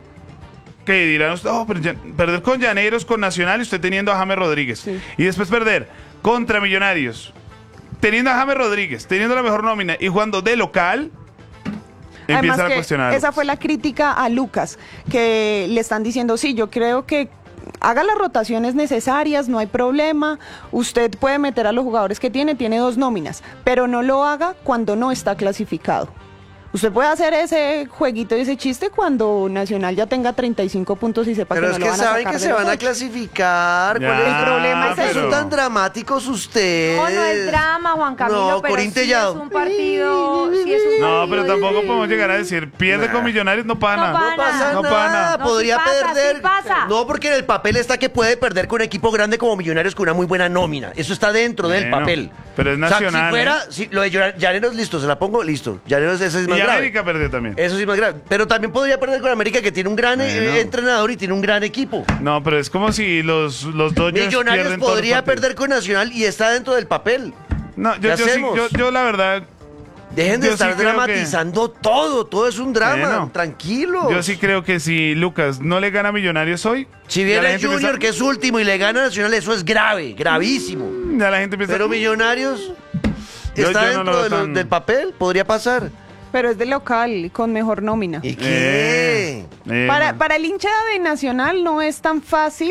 Speaker 1: ¿Qué dirán ustedes? Perder con Llaneros, con Nacional y usted teniendo a James Rodríguez. Sí. Y después perder contra Millonarios, teniendo a James Rodríguez, teniendo la mejor nómina y jugando de local. Empiezan a cuestionar.
Speaker 23: Esa fue la crítica a Lucas, que le están diciendo, sí, yo creo que haga las rotaciones necesarias, no hay problema, usted puede meter a los jugadores que tiene 2 nóminas, pero no lo haga cuando no está clasificado. Usted puede hacer ese jueguito y ese chiste cuando Nacional ya tenga 35 puntos y sepa que no lo van a sacar.
Speaker 2: Pero es que saben que se van a clasificar. ¿Cuál es el problema? ¿Es eso? ¿Son tan dramáticos ustedes?
Speaker 3: No es drama, Juan Camilo, pero sí es un partido.
Speaker 1: Pero tampoco podemos llegar a decir, pierde con Millonarios, no pasa nada.
Speaker 2: No pasa nada. Podría perder. No, porque en el papel está que puede perder con un equipo grande como Millonarios con una muy buena nómina. Eso está dentro del papel.
Speaker 1: Pero es Nacional.
Speaker 2: O sea, si fuera, lo de Llaneros, listo, se la pongo, listo. Llaneros, ese es más grave.
Speaker 1: América perdió también.
Speaker 2: Eso sí es más grave. Pero también podría perder con América, que tiene un gran entrenador y tiene un gran equipo.
Speaker 1: No, pero es como si los Dodgers
Speaker 2: Millonarios podría perder con Nacional y está dentro del papel.
Speaker 1: No, yo la verdad...
Speaker 2: Dejen de estar dramatizando todo es un drama, tranquilo.
Speaker 1: Yo sí creo que si Lucas no le gana a Millonarios hoy...
Speaker 2: Si viene Junior, que es último, y le gana a Nacional, eso es grave, gravísimo.
Speaker 1: Ya la gente piensa...
Speaker 2: Pero Millonarios está dentro del papel, podría pasar.
Speaker 23: Pero es de local, con mejor nómina.
Speaker 2: ¿Y qué?
Speaker 23: Para el hincha de Nacional no es tan fácil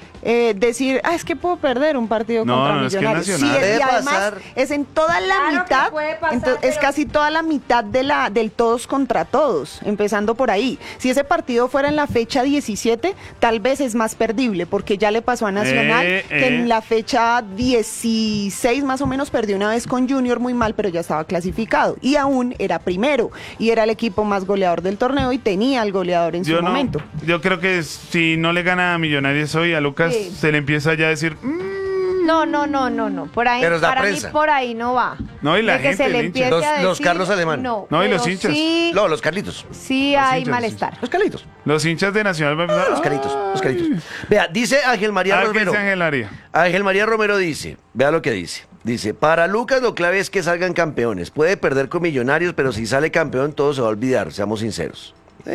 Speaker 23: decir, es que puedo perder un partido contra Millonarios.
Speaker 1: Es que Nacional.
Speaker 23: Sí, y además es en toda la mitad, es casi toda la mitad del todos contra todos, empezando por ahí. Si ese partido fuera en la fecha 17, tal vez es más perdible, porque ya le pasó a Nacional, que en la fecha 16 más o menos perdió una vez con Junior muy mal, pero ya estaba clasificado. Y aún era primero, y era el equipo más goleador del torneo, y tenía al goleador en su momento.
Speaker 1: Yo creo que si no le gana a Millonarios hoy, a Lucas se le empieza ya a decir...
Speaker 3: No. Por ahí, para mí por ahí no va.
Speaker 1: No, y la gente,
Speaker 3: que se le empiece a decir,
Speaker 2: los Carlos Alemán.
Speaker 1: No, y los hinchas.
Speaker 3: Sí,
Speaker 2: no, los Carlitos.
Speaker 3: Sí, hay malestar.
Speaker 2: Los Carlitos.
Speaker 1: Los hinchas de Nacional.
Speaker 2: Los Carlitos. Vea, dice Ángel María Romero. Ángel María Romero dice, vea lo que dice. Dice, para Lucas lo clave es que salgan campeones. Puede perder con Millonarios, pero si sale campeón todo se va a olvidar, seamos sinceros.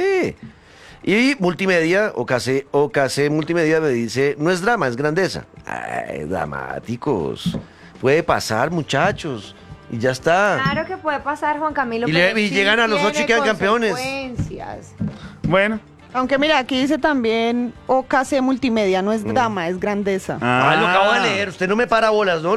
Speaker 2: Y Multimedia, OKC Multimedia me dice, no es drama, es grandeza. Ay, dramáticos. Puede pasar, muchachos. Y ya está.
Speaker 3: Claro que puede pasar, Juan Camilo.
Speaker 2: Y llegan a los 8 y quedan campeones.
Speaker 1: Bueno.
Speaker 23: Aunque mira, aquí dice también OKC Multimedia, no es drama, es grandeza.
Speaker 2: Lo acabo de leer. Usted no me para bolas, ¿no?